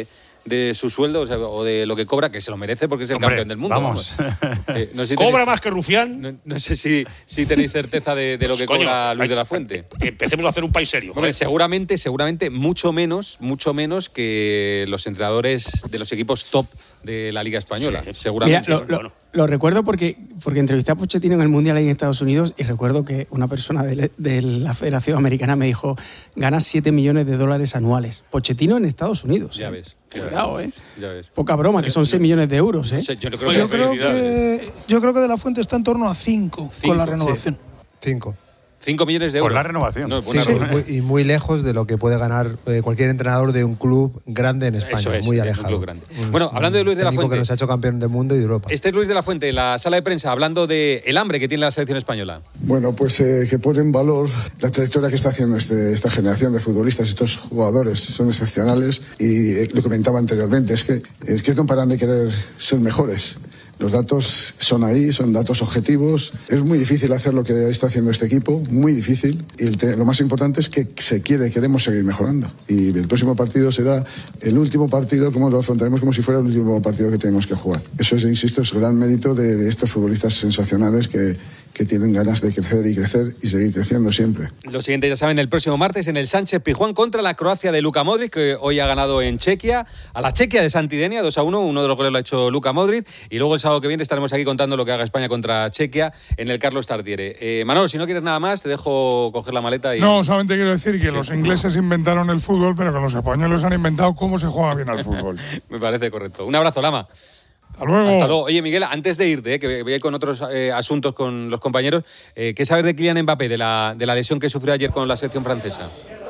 de su sueldo, o, sea, o de lo que cobra, que se lo merece porque es el Hombre, campeón del mundo. Vamos. vamos. Eh, no sé si ¿Cobra tenéis, más que Rufián? No, no sé si, si tenéis certeza de, de lo que Pues, coño, cobra Luis hay- de la Fuente. Empecemos a hacer un país serio. Hombre, seguramente, seguramente mucho menos, mucho menos que los entrenadores de los equipos top de la Liga Española. Mira, Seguramente. lo, lo- lo recuerdo porque, porque entrevisté a Pochettino en el Mundial ahí en Estados Unidos y recuerdo que una persona de, de la Federación Americana me dijo, ganas siete millones de dólares anuales. Pochettino en Estados Unidos. Ya ¿eh? ves. Cuidado, ¿eh? Ya ves. Poca broma, que son seis millones de euros, ¿eh? Yo creo Yo creo que, yo creo que De la Fuente está en torno a cinco con la renovación. Cinco. Cinco millones de euros. Por la renovación. No, buena Sí, renovación. muy- y muy lejos de lo que puede ganar eh, cualquier entrenador de un club grande en España, Eso es, muy de un alejado. club grande. Un- Bueno, hablando de Luis de la técnico Fuente. que nos ha hecho campeón del mundo y de Europa. Este es Luis de la Fuente en la sala de prensa hablando de el hambre que tiene la selección española. Bueno, pues eh, que pone en valor la trayectoria que está haciendo este, esta generación de futbolistas. Estos jugadores son excepcionales y eh, lo comentaba anteriormente, es que, es que no paran de querer ser mejores. Los datos son ahí, son datos objetivos. Es muy difícil hacer lo que está haciendo este equipo, muy difícil. Y el te- lo más importante es que se quiere, queremos seguir mejorando. Y el próximo partido será el último partido, como lo afrontaremos como si fuera el último partido que tenemos que jugar. Eso es, insisto, es gran mérito de, de estos futbolistas sensacionales que, que tienen ganas de crecer y crecer y seguir creciendo siempre. Lo siguiente, ya saben, el próximo martes en el Sánchez Pizjuán contra la Croacia de Luka Modric, que hoy ha ganado en Chequia, a la Chequia de Santidenia, dos a uno, uno de los goles lo ha hecho Luka Modric, y luego el sábado que viene estaremos aquí contando lo que haga España contra Chequia en el Carlos Tartiere. Eh, Manolo, si no quieres nada más, te dejo coger la maleta y... No, solamente quiero decir que los ingleses inventaron el fútbol, pero que los españoles han inventado cómo se juega bien al fútbol. Me parece correcto. Un abrazo, Lama. Hasta luego. Hasta luego. Oye, Miguel, antes de irte, eh, que voy a ir con otros eh, asuntos con los compañeros, eh, ¿qué sabes de Kylian Mbappé, de la, de la lesión que sufrió ayer con la selección francesa?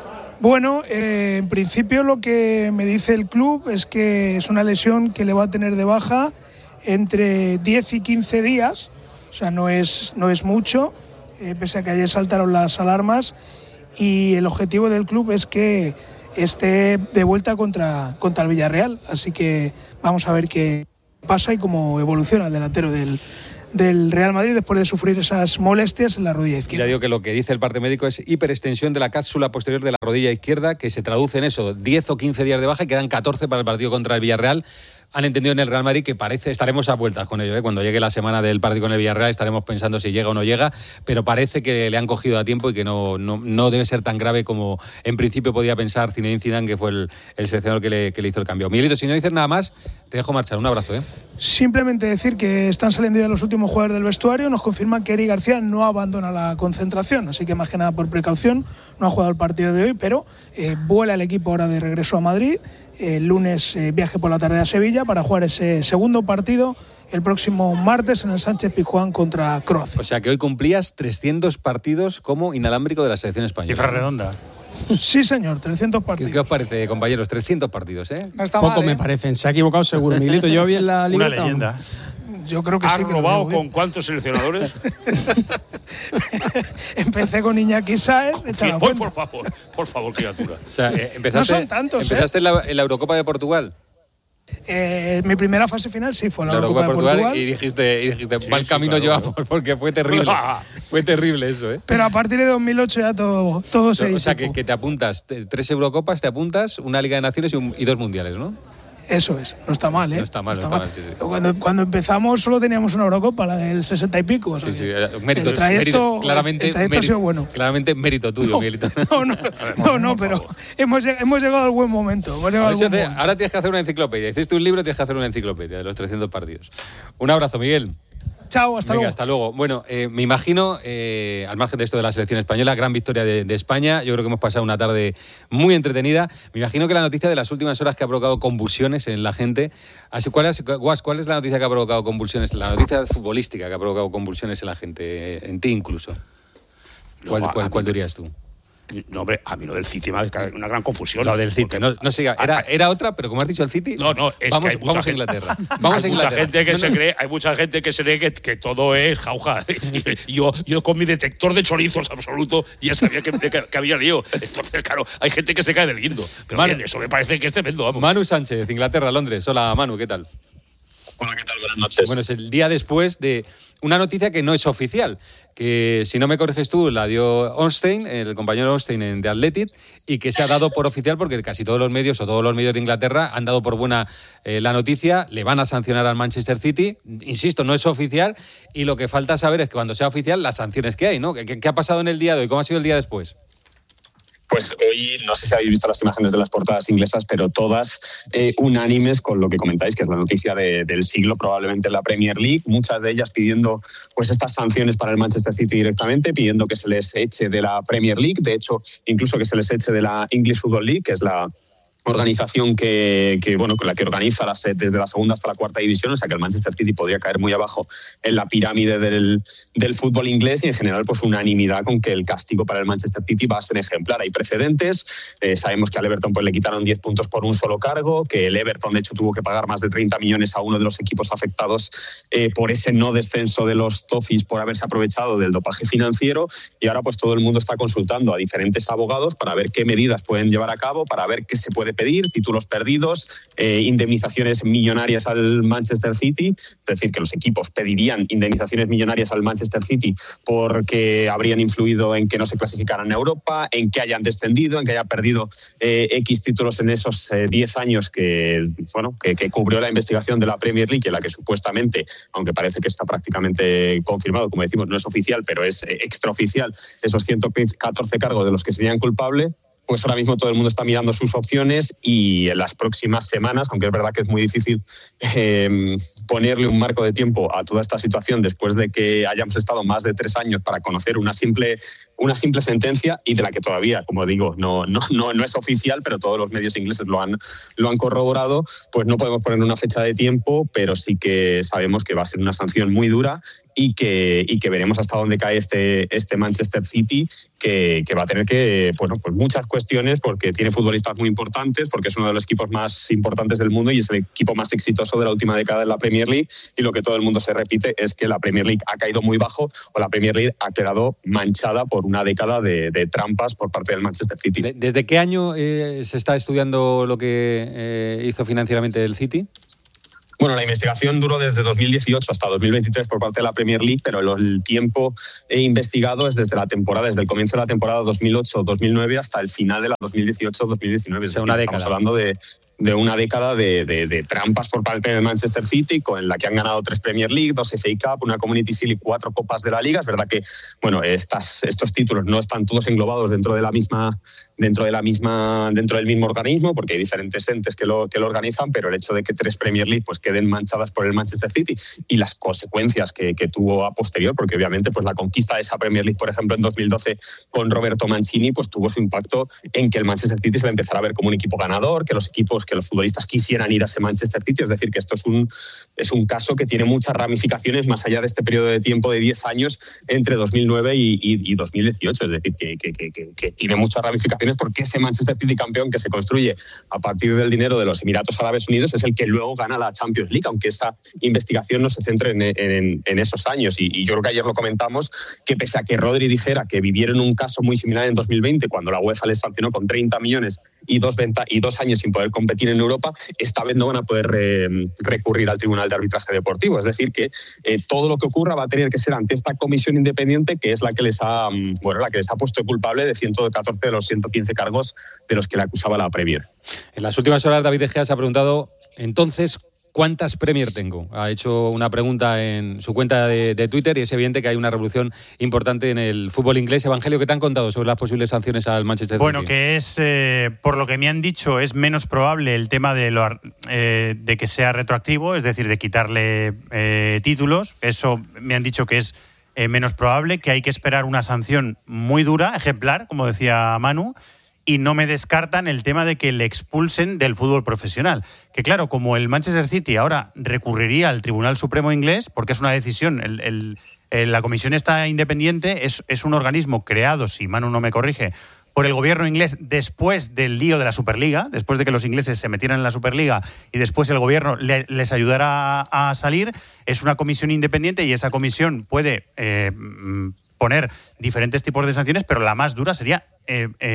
Bueno, eh, en principio lo que me dice el club es que es una lesión que le va a tener de baja entre diez y quince días, o sea, no es, no es mucho, eh, pese a que ayer saltaron las alarmas, y el objetivo del club es que esté de vuelta contra, contra el Villarreal, así que vamos a ver qué pasa y cómo evoluciona el delantero del, del Real Madrid después de sufrir esas molestias en la rodilla izquierda. Ya digo que lo que dice el parte médico es hiperextensión de la cápsula posterior de la rodilla izquierda, que se traduce en eso, diez o quince días de baja y quedan catorce para el partido contra el Villarreal. Han entendido en el Real Madrid que parece, estaremos a vueltas con ello, ¿eh? Cuando llegue la semana del partido con el Villarreal estaremos pensando si llega o no llega, pero parece que le han cogido a tiempo y que no, no, no debe ser tan grave como en principio podía pensar Zinedine Zidane, que fue el, el seleccionador que le, que le hizo el cambio. Miguelito, si no dices nada más, te dejo marchar. Un abrazo, ¿eh? Simplemente decir que están saliendo ya los últimos jugadores del vestuario, nos confirman que Eric García no abandona la concentración, así que más que nada por precaución, no ha jugado el partido de hoy, pero eh, vuela el equipo ahora de regreso a Madrid. El lunes eh, viaje por la tarde a Sevilla para jugar ese segundo partido el próximo martes en el Sánchez Pizjuán contra Croacia. O sea que hoy cumplías trescientos partidos como inalámbrico de la selección española. Cifra redonda. Sí, señor, trescientos ¿Qué, partidos. ¿Qué os parece, compañeros? trescientos partidos, ¿eh? No está Poco mal, me ¿eh? parecen. Se ha equivocado seguro, Miguelito. Yo vi en la Una libreta. leyenda. Yo creo que ¿Has sí. que lo robado digo bien. con cuántos seleccionadores? Empecé con Iñaki Sáez, échale la Voy, cuenta. por favor, por favor, criatura. O sea, eh, empezaste, No son tantos, ¿eh? empezaste en, la, en la Eurocopa de Portugal. Eh, mi primera fase final sí fue la, La Eurocopa Eurocopa de de Portugal, Portugal. y dijiste, y dijiste Sí, mal sí, camino claro, llevamos, claro. porque fue terrible. Fue terrible eso, ¿eh? Pero a partir de dos mil ocho ya todo, todo se O sea, disipó. que, que te apuntas te- tres Eurocopas, te apuntas una Liga de Naciones y, un- y dos Mundiales, ¿no? Eso es, no está mal, ¿eh? No está mal, no está mal, sí, sí. Cuando, cuando empezamos solo teníamos una Eurocopa, la del sesenta y pico. o sea Sí, sí, que era- mérito, el trayecto, mérito, claramente, el trayecto ha mérito- sido bueno. claramente mérito tuyo, Miguelito. No, no, no, no, pero hemos, lleg- hemos llegado al buen momento. Hemos A llegado ver al si buen hace- momento. ahora tienes que hacer una enciclopedia. Hiciste un libro, tienes que hacer una enciclopedia de los trescientos partidos. Un abrazo, Miguel. Chao, hasta Venga, luego. hasta luego. Bueno, eh, me imagino, eh, al margen de esto de la selección española, gran victoria de, de España. Yo creo que hemos pasado una tarde muy entretenida. Me imagino que la noticia de las últimas horas que ha provocado convulsiones en la gente. Así, ¿cuál es, Guas, ¿cuál es la noticia que ha provocado convulsiones? La noticia futbolística que ha provocado convulsiones en la gente, eh, en ti incluso. ¿Cuál, No, a- cuál, a mí cuál me- dirías tú? No, hombre, a mí lo del City me ha una gran confusión. Lo del City. Porque- No, no sé, era, era otra, pero como has dicho el City, No, no, es vamos, que hay mucha vamos a gente- Inglaterra. Vamos hay a mucha Inglaterra. gente que No, se no. cree, hay mucha gente que se cree que, que todo es jauja. Y yo, yo con mi detector de chorizos absoluto ya sabía que, que, que había lío. Entonces, claro, hay gente que se cae del guindo. Pero Manu- bien, eso me parece que es tremendo, vamos. Manu Sánchez, Inglaterra, Londres. Hola, Manu, ¿qué tal? Hola, ¿qué tal? Buenas noches. Bueno, es el día después de una noticia que no es oficial, que si no me corriges tú, la dio Ornstein, el compañero Ornstein en The Athletic, y que se ha dado por oficial porque casi todos los medios o todos los medios de Inglaterra han dado por buena eh, la noticia, le van a sancionar al Manchester City. Insisto, no es oficial y lo que falta saber es que cuando sea oficial las sanciones que hay, ¿no? ¿Qué, qué ha pasado en el día de hoy? ¿Cómo ha sido el día después? Pues hoy, no sé si habéis visto las imágenes de las portadas inglesas, pero todas eh, unánimes con lo que comentáis, que es la noticia de, del siglo probablemente en la Premier League, muchas de ellas pidiendo pues estas sanciones para el Manchester City directamente, pidiendo que se les eche de la Premier League, de hecho, incluso que se les eche de la English Football League, que es la organización que, que bueno, con la que organiza las, desde la segunda hasta la cuarta división, o sea que el Manchester City podría caer muy abajo en la pirámide del, del fútbol inglés y en general pues unanimidad con que el castigo para el Manchester City va a ser ejemplar. Hay precedentes, eh, sabemos que al Everton pues le quitaron diez puntos por un solo cargo, que el Everton de hecho tuvo que pagar más de treinta millones a uno de los equipos afectados eh, por ese no descenso de los Toffees por haberse aprovechado del dopaje financiero, y ahora pues todo el mundo está consultando a diferentes abogados para ver qué medidas pueden llevar a cabo, para ver qué se puede pedir, títulos perdidos, eh, indemnizaciones millonarias al Manchester City, es decir, que los equipos pedirían indemnizaciones millonarias al Manchester City porque habrían influido en que no se clasificaran a Europa, en que hayan descendido, en que haya perdido eh, X títulos en esos eh, diez años que, bueno, que, que cubrió la investigación de la Premier League, en la que supuestamente, aunque parece que está prácticamente confirmado, como decimos, no es oficial, pero es eh, extraoficial, esos ciento catorce cargos de los que serían culpables. Pues ahora mismo todo el mundo está mirando sus opciones y en las próximas semanas, aunque es verdad que es muy difícil eh, ponerle un marco de tiempo a toda esta situación después de que hayamos estado más de tres años para conocer una simple, una simple sentencia y de la que todavía, como digo, no, no, no, no es oficial, pero todos los medios ingleses lo han, lo han corroborado, pues no podemos poner una fecha de tiempo, pero sí que sabemos que va a ser una sanción muy dura y que, y que veremos hasta dónde cae este, este Manchester City, que, que va a tener que, bueno, pues muchas cuestiones, porque tiene futbolistas muy importantes, porque es uno de los equipos más importantes del mundo y es el equipo más exitoso de la última década en la Premier League, y lo que todo el mundo se repite es que la Premier League ha caído muy bajo o la Premier League ha quedado manchada por una década de, de trampas por parte del Manchester City. ¿Desde qué año eh, se está estudiando lo que eh, hizo financieramente el City? Bueno, la investigación duró desde dos mil dieciocho hasta dos mil veintitrés por parte de la Premier League, pero el tiempo investigado es desde la temporada, desde el comienzo de la temporada dos mil ocho dos mil nueve hasta el final de la dos mil dieciocho dos mil diecinueve. O sea, una década. Estamos hablando de, de una década de, de, de trampas por parte del Manchester City, con la que han ganado tres Premier League, dos F A Cup, una Community Shield y cuatro Copas de la Liga. Es verdad que, bueno, estas, estos títulos no están todos englobados dentro de la misma, dentro de la misma, dentro del mismo organismo, porque hay diferentes entes que lo, que lo organizan, pero el hecho de que tres Premier League pues queden manchadas por el Manchester City y las consecuencias que, que tuvo a posterior, porque obviamente pues la conquista de esa Premier League, por ejemplo, en dos mil doce con Roberto Mancini, pues tuvo su impacto en que el Manchester City se le empezara a ver como un equipo ganador, que los equipos, que los futbolistas quisieran ir a ese Manchester City. Es decir, que esto es un, es un caso que tiene muchas ramificaciones más allá de este periodo de tiempo de diez años entre dos mil nueve y, y, y dos mil dieciocho. Es decir, que, que, que, que tiene muchas ramificaciones, porque ese Manchester City campeón que se construye a partir del dinero de los Emiratos Árabes Unidos es el que luego gana la Champions League, aunque esa investigación no se centre en, en, en esos años. Y, y yo creo que ayer lo comentamos, que pese a que Rodri dijera que vivieron un caso muy similar en dos mil veinte, cuando la UEFA les sancionó con treinta millones y dos, venta, y dos años sin poder competir en Europa, esta vez no van a poder re, recurrir al Tribunal de Arbitraje Deportivo. Es decir, que eh, todo lo que ocurra va a tener que ser ante esta comisión independiente, que es la que les ha, bueno, la que les ha puesto culpable de ciento catorce de los ciento quince cargos de los que le acusaba la Premier. En las últimas horas, David De Gea se ha preguntado, entonces, ¿cuántas Premier tengo? Ha hecho una pregunta en su cuenta de, de Twitter, y es evidente que hay una revolución importante en el fútbol inglés. Evangelio, ¿qué te han contado sobre las posibles sanciones al Manchester City? Bueno, que es, eh, por lo que me han dicho, es menos probable el tema de, lo, eh, de que sea retroactivo, es decir, de quitarle eh, títulos. Eso me han dicho que es eh, menos probable, que hay que esperar una sanción muy dura, ejemplar, como decía Manu. Y no me descartan el tema de que le expulsen del fútbol profesional. Que claro, como el Manchester City ahora recurriría al Tribunal Supremo inglés, porque es una decisión, el, el, el, la comisión esta independiente es, es un organismo creado, si Manu no me corrige, por el gobierno inglés después del lío de la Superliga, después de que los ingleses se metieran en la Superliga y después el gobierno le, les ayudara a, a salir. Es una comisión independiente y esa comisión puede eh, poner diferentes tipos de sanciones, pero la más dura sería eh, eh,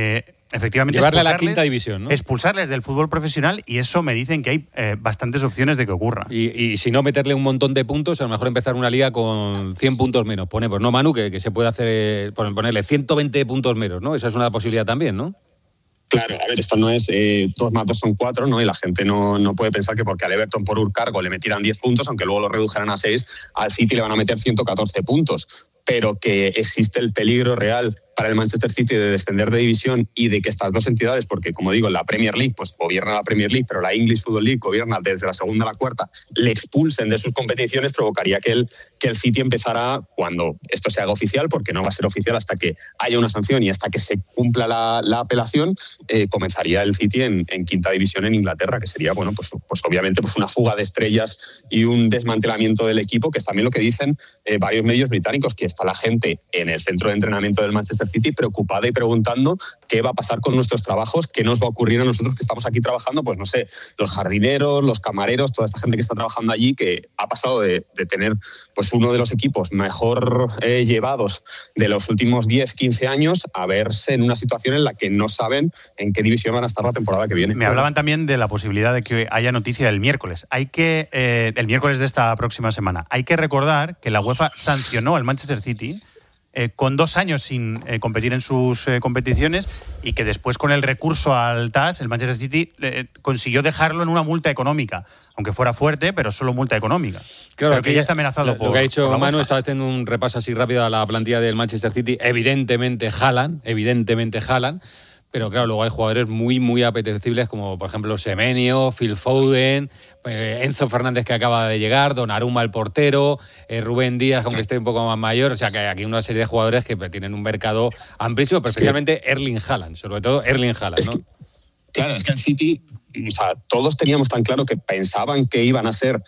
efectivamente llevarle a la quinta división, ¿no? Expulsarles del fútbol profesional, y eso me dicen que hay eh, bastantes opciones de que ocurra. Y, y si no, meterle un montón de puntos, a lo mejor empezar una liga con cien puntos menos. Ponemos, ¿no, Manu? Que, que se puede hacer, eh, ponerle ciento veinte puntos menos, ¿no? Esa es una posibilidad también, ¿no? Claro, a ver, esto no es eh, dos más dos son cuatro, ¿no? Y la gente no, no puede pensar que porque al Everton por un cargo le metieran diez puntos, aunque luego lo redujeran a seis, al City le van a meter ciento catorce puntos. Pero que existe el peligro real para el Manchester City de descender de división y de que estas dos entidades, porque como digo, la Premier League pues gobierna la Premier League, pero la English Football League gobierna desde la segunda a la cuarta, le expulsen de sus competiciones, provocaría que el, que el City empezara, cuando esto se haga oficial, porque no va a ser oficial hasta que haya una sanción y hasta que se cumpla la, la apelación, eh, comenzaría el City en, en quinta división en Inglaterra, que sería, bueno, pues, pues obviamente pues una fuga de estrellas y un desmantelamiento del equipo, que es también lo que dicen eh, varios medios británicos, que está la gente en el centro de entrenamiento del Manchester City preocupada y preguntando qué va a pasar con nuestros trabajos, qué nos va a ocurrir a nosotros que estamos aquí trabajando, pues no sé, los jardineros, los camareros, toda esta gente que está trabajando allí, que ha pasado de, de tener pues uno de los equipos mejor eh, llevados de los últimos diez, quince años a verse en una situación en la que no saben en qué división van a estar la temporada que viene. Me hablaban también de la posibilidad de que haya noticia el miércoles. Hay que, eh, el miércoles de esta próxima semana, hay que recordar que la UEFA sancionó al Manchester City Eh, con dos años sin eh, competir en sus eh, competiciones, y que después, con el recurso al T A S, el Manchester City eh, consiguió dejarlo en una multa económica, aunque fuera fuerte, pero solo multa económica. Claro, pero que ya está amenazado lo, por... Lo que ha dicho Manu, UEFA. estaba haciendo un repaso así rápido a la plantilla del Manchester City. Evidentemente Haaland, evidentemente Haaland, pero claro, luego hay jugadores muy, muy apetecibles, como por ejemplo Semenyo, Phil Foden, eh, Enzo Fernández, que acaba de llegar, Donnarumma, el portero, eh, Rubén Díaz, aunque esté un poco más mayor. O sea, que hay aquí una serie de jugadores que tienen un mercado amplísimo, pero especialmente Erling Haaland, sobre todo Erling Haaland, ¿no? Claro, es que el City, o sea, todos teníamos tan claro que pensaban que iban a ser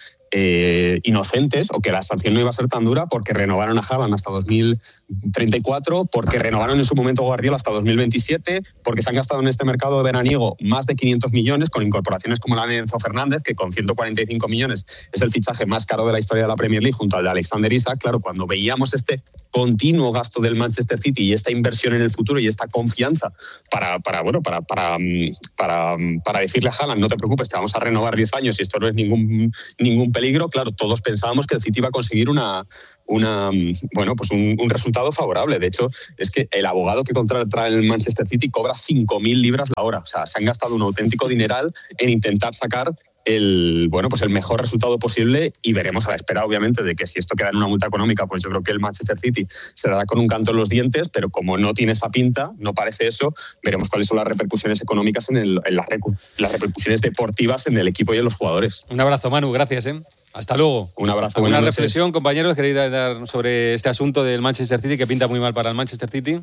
eh, inocentes, o que la sanción no iba a ser tan dura, porque renovaron a Haaland hasta dos mil treinta y cuatro, porque renovaron en su momento a Guardiola hasta dos mil veintisiete, porque se han gastado en este mercado de veraniego más de quinientos millones, con incorporaciones como la de Enzo Fernández, que con ciento cuarenta y cinco millones es el fichaje más caro de la historia de la Premier League, junto al de Alexander Isak. Claro, cuando veíamos este continuo gasto del Manchester City y esta inversión en el futuro y esta confianza para, para bueno, para, para, para, para decirle a Haaland, no te preocupes, te vamos a renovar diez años y esto no es ningún, ningún peligro, claro, todos pensábamos que el City iba a conseguir una, una bueno, pues un, un resultado favorable. De hecho, es que el abogado que contrata el Manchester City cobra cinco mil libras la hora. O sea, se han gastado un auténtico dineral en intentar sacar el, bueno, pues el mejor resultado posible, y veremos a la espera, obviamente, de que si esto queda en una multa económica, pues yo creo que el Manchester City se dará con un canto en los dientes, pero como no tiene esa pinta, no parece eso, veremos cuáles son las repercusiones económicas en, el, en las, las repercusiones deportivas en el equipo y en los jugadores. Un abrazo, Manu, gracias, ¿eh? Hasta luego. Un abrazo. Una reflexión, compañeros, queréis dar sobre este asunto del Manchester City, que pinta muy mal para el Manchester City.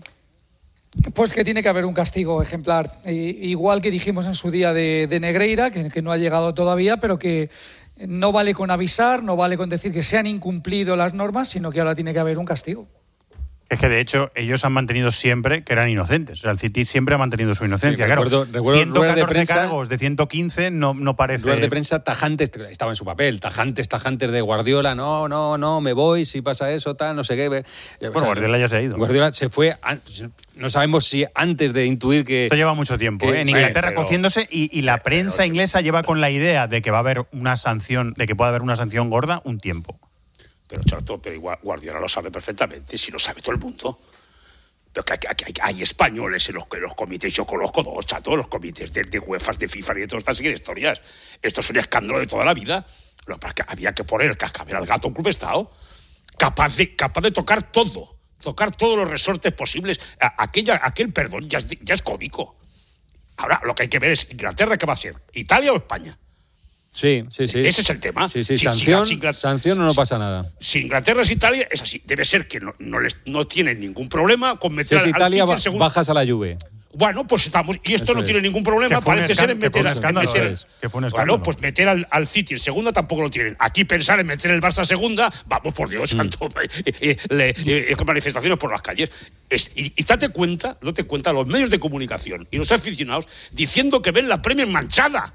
Pues que tiene que haber un castigo ejemplar, e, igual que dijimos en su día de, de Negreira, que, que no ha llegado todavía, pero que no vale con avisar, no vale con decir que se han incumplido las normas, sino que ahora tiene que haber un castigo. Es que, de hecho, ellos han mantenido siempre que eran inocentes. O sea, el City siempre ha mantenido su inocencia. Sí, recuerdo, claro, recuerdo ciento catorce de prensa, cargos de ciento quince no, no parece... Ruedas de prensa tajantes, estaba en su papel, tajantes, tajantes de Guardiola, no, no, no, me voy, si pasa eso, tal, no sé qué. Bueno, o sea, Guardiola ya se ha ido. Guardiola se fue, no sabemos si antes de intuir que... Esto lleva mucho tiempo, que, ¿eh? En Inglaterra pero, cociéndose, y, y la prensa pero, inglesa lleva con la idea de que va a haber una sanción, de que pueda haber una sanción gorda un tiempo. Pero, Chato, pero igual Guardiola lo sabe perfectamente, si lo sabe todo el mundo. Pero que, que, que, que hay españoles en los, en los comités, yo conozco dos, Chato, los comités de, de UEFA, de FIFA y de todas estas historias. Esto es un escándalo de toda la vida. Lo que pasa es que había que poner el cascabel al gato en Club Estado, capaz de, capaz de tocar todo, tocar todos los resortes posibles. A, aquella, aquel perdón ya es, ya es cómico. Ahora lo que hay que ver es Inglaterra, ¿qué va a ser? ¿Italia o España? Sí, sí, sí. Ese es el tema. Sí, sí, si, sanción, si, si, sanción o no pasa nada. Si Inglaterra es Italia, es así. Debe ser que no, no, les, no tienen ningún problema con meter si es al, Italia, al City, bajas a la Juve. Bueno, pues estamos... Y esto Eso no es. tiene ningún problema, parece ser en meter... Que fue un escándalo. meter, Es, que fue un escándalo. Bueno, pues meter al, al City en segunda tampoco lo tienen. Aquí pensar en meter el Barça en segunda, vamos, por Dios Mm. santo, eh, eh, le, eh, con manifestaciones por las calles. Es, y, y date cuenta, date cuenta, los medios de comunicación y los aficionados diciendo que ven la Premier manchada.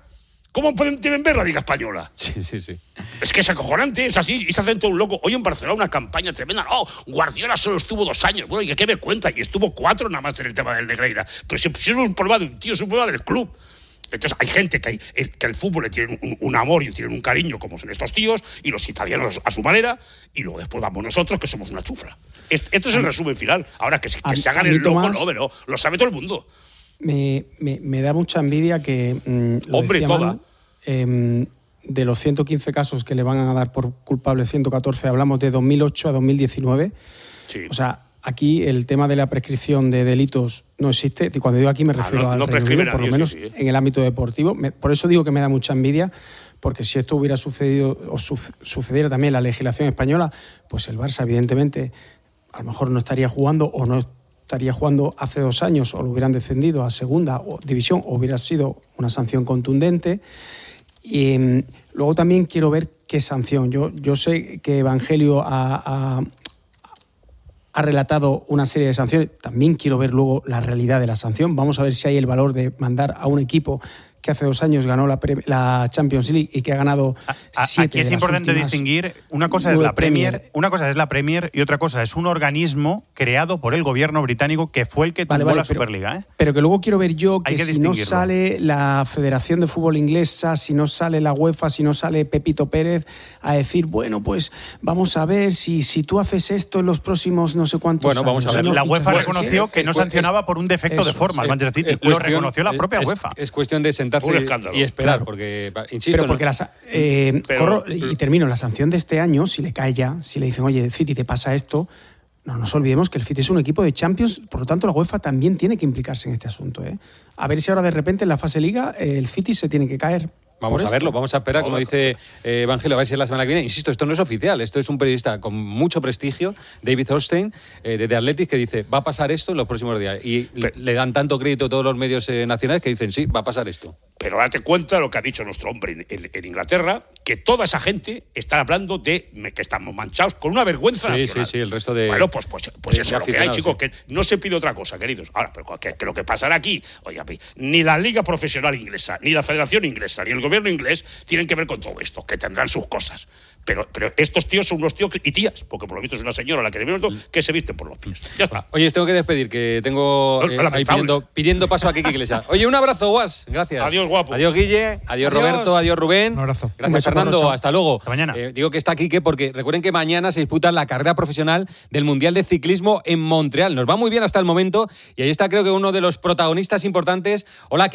¿Cómo pueden deben ver la Liga Española? Sí, sí, sí. Es que es acojonante, es así, y se hace todo un loco. Hoy en Barcelona una campaña tremenda. No, Guardiola solo estuvo dos años. Bueno, ¿y qué me cuenta? Y estuvo cuatro nada más en el tema del Negreira. Pero si, si es un problema de un tío, es un problema del club. Entonces hay gente que, hay, que al fútbol le tienen un, un amor y tienen un cariño, como son estos tíos, y los italianos a su manera, y luego después vamos nosotros, que somos una chufra. Esto es el resumen final. Ahora, que, que a, se hagan el loco, Tomás, no, pero lo sabe todo el mundo. Me, me, me da mucha envidia que... Mmm, lo Hombre, toda. Manu, eh, de los ciento quince casos que le van a dar por culpable ciento catorce, hablamos de dos mil ocho a dos mil diecinueve. Sí. O sea, aquí el tema de la prescripción de delitos no existe. Y cuando digo aquí me refiero ah, no, al no Reino Unido, por lo menos sí, sí. en el ámbito deportivo. Me, por eso digo que me da mucha envidia, porque si esto hubiera sucedido o su, sucediera también en la legislación española, pues el Barça evidentemente a lo mejor no estaría jugando o no estaría jugando hace dos años, o lo hubieran descendido a segunda división, o hubiera sido una sanción contundente. Y um, luego también quiero ver qué sanción. Yo, yo sé que Evangelio ha, ha, ha relatado una serie de sanciones. También quiero ver luego la realidad de la sanción. Vamos a ver si hay el valor de mandar a un equipo que hace dos años ganó la, pre- la Champions League y que ha ganado a, siete Aquí es de las importante últimas distinguir, una cosa es la Premier, Premier, una cosa es la Premier y otra cosa es un organismo creado por el gobierno británico que fue el que tumbó vale, vale, la pero, Superliga. ¿eh? Pero que luego quiero ver yo que, que si no sale la Federación de Fútbol Inglesa, si no sale la UEFA, si no sale Pepito Pérez a decir, bueno, pues vamos a ver si, si tú haces esto en los próximos no sé cuántos bueno, años. Vamos a ver. No la UEFA reconoció que no sancionaba por un defecto de forma al Manchester City. Lo reconoció la propia es, UEFA. Es cuestión de sentarse y esperar, claro. porque, insisto... Pero porque ¿no? la, eh, pero, corro, y termino, la sanción de este año, si le cae ya, si le dicen, oye, City, te pasa esto, no nos olvidemos que el City es un equipo de Champions, por lo tanto la UEFA también tiene que implicarse en este asunto. ¿eh? A ver si ahora de repente en la fase Liga eh, el City se tiene que caer. Vamos a verlo, vamos a esperar, como dice eh, Evangelio, a ver si es la semana que viene. Insisto, esto no es oficial, esto es un periodista con mucho prestigio, David Holstein, eh, de The Athletic, que dice, va a pasar esto en los próximos días. Y pero, le dan tanto crédito a todos los medios eh, nacionales que dicen, sí, va a pasar esto. Pero date cuenta de lo que ha dicho nuestro hombre en, en, en Inglaterra, que toda esa gente está hablando de que estamos manchados con una vergüenza sí, nacional. Sí, sí, el resto de... Bueno, pues, pues, pues eso es lo que hay, chicos, sí. Que no se pide otra cosa, queridos. Ahora, pero que, que lo que pasará aquí, oiga, ni la Liga Profesional Inglesa, ni la Federación Inglesa, ni el Gobierno Inglés tienen que ver con todo esto, que tendrán sus cosas. Pero, pero estos tíos son unos tíos y tías, porque por lo visto es una señora a la que le vieron que se visten por los pies. Ya está. Oye, os tengo que despedir, que tengo eh, ahí pidiendo, pidiendo paso a Kiki Iglesias. Oye, un abrazo, Guas. Gracias. Adiós, guapo. Adiós, Guille. Adiós, adiós. Roberto. Adiós, Rubén. Un abrazo. Gracias, un Fernando. Chao. Hasta luego. Hasta mañana. Eh, digo que está Kike porque recuerden que mañana se disputa la carrera profesional del Mundial de Ciclismo en Montreal. Nos va muy bien hasta el momento y ahí está, creo que uno de los protagonistas importantes. Hola,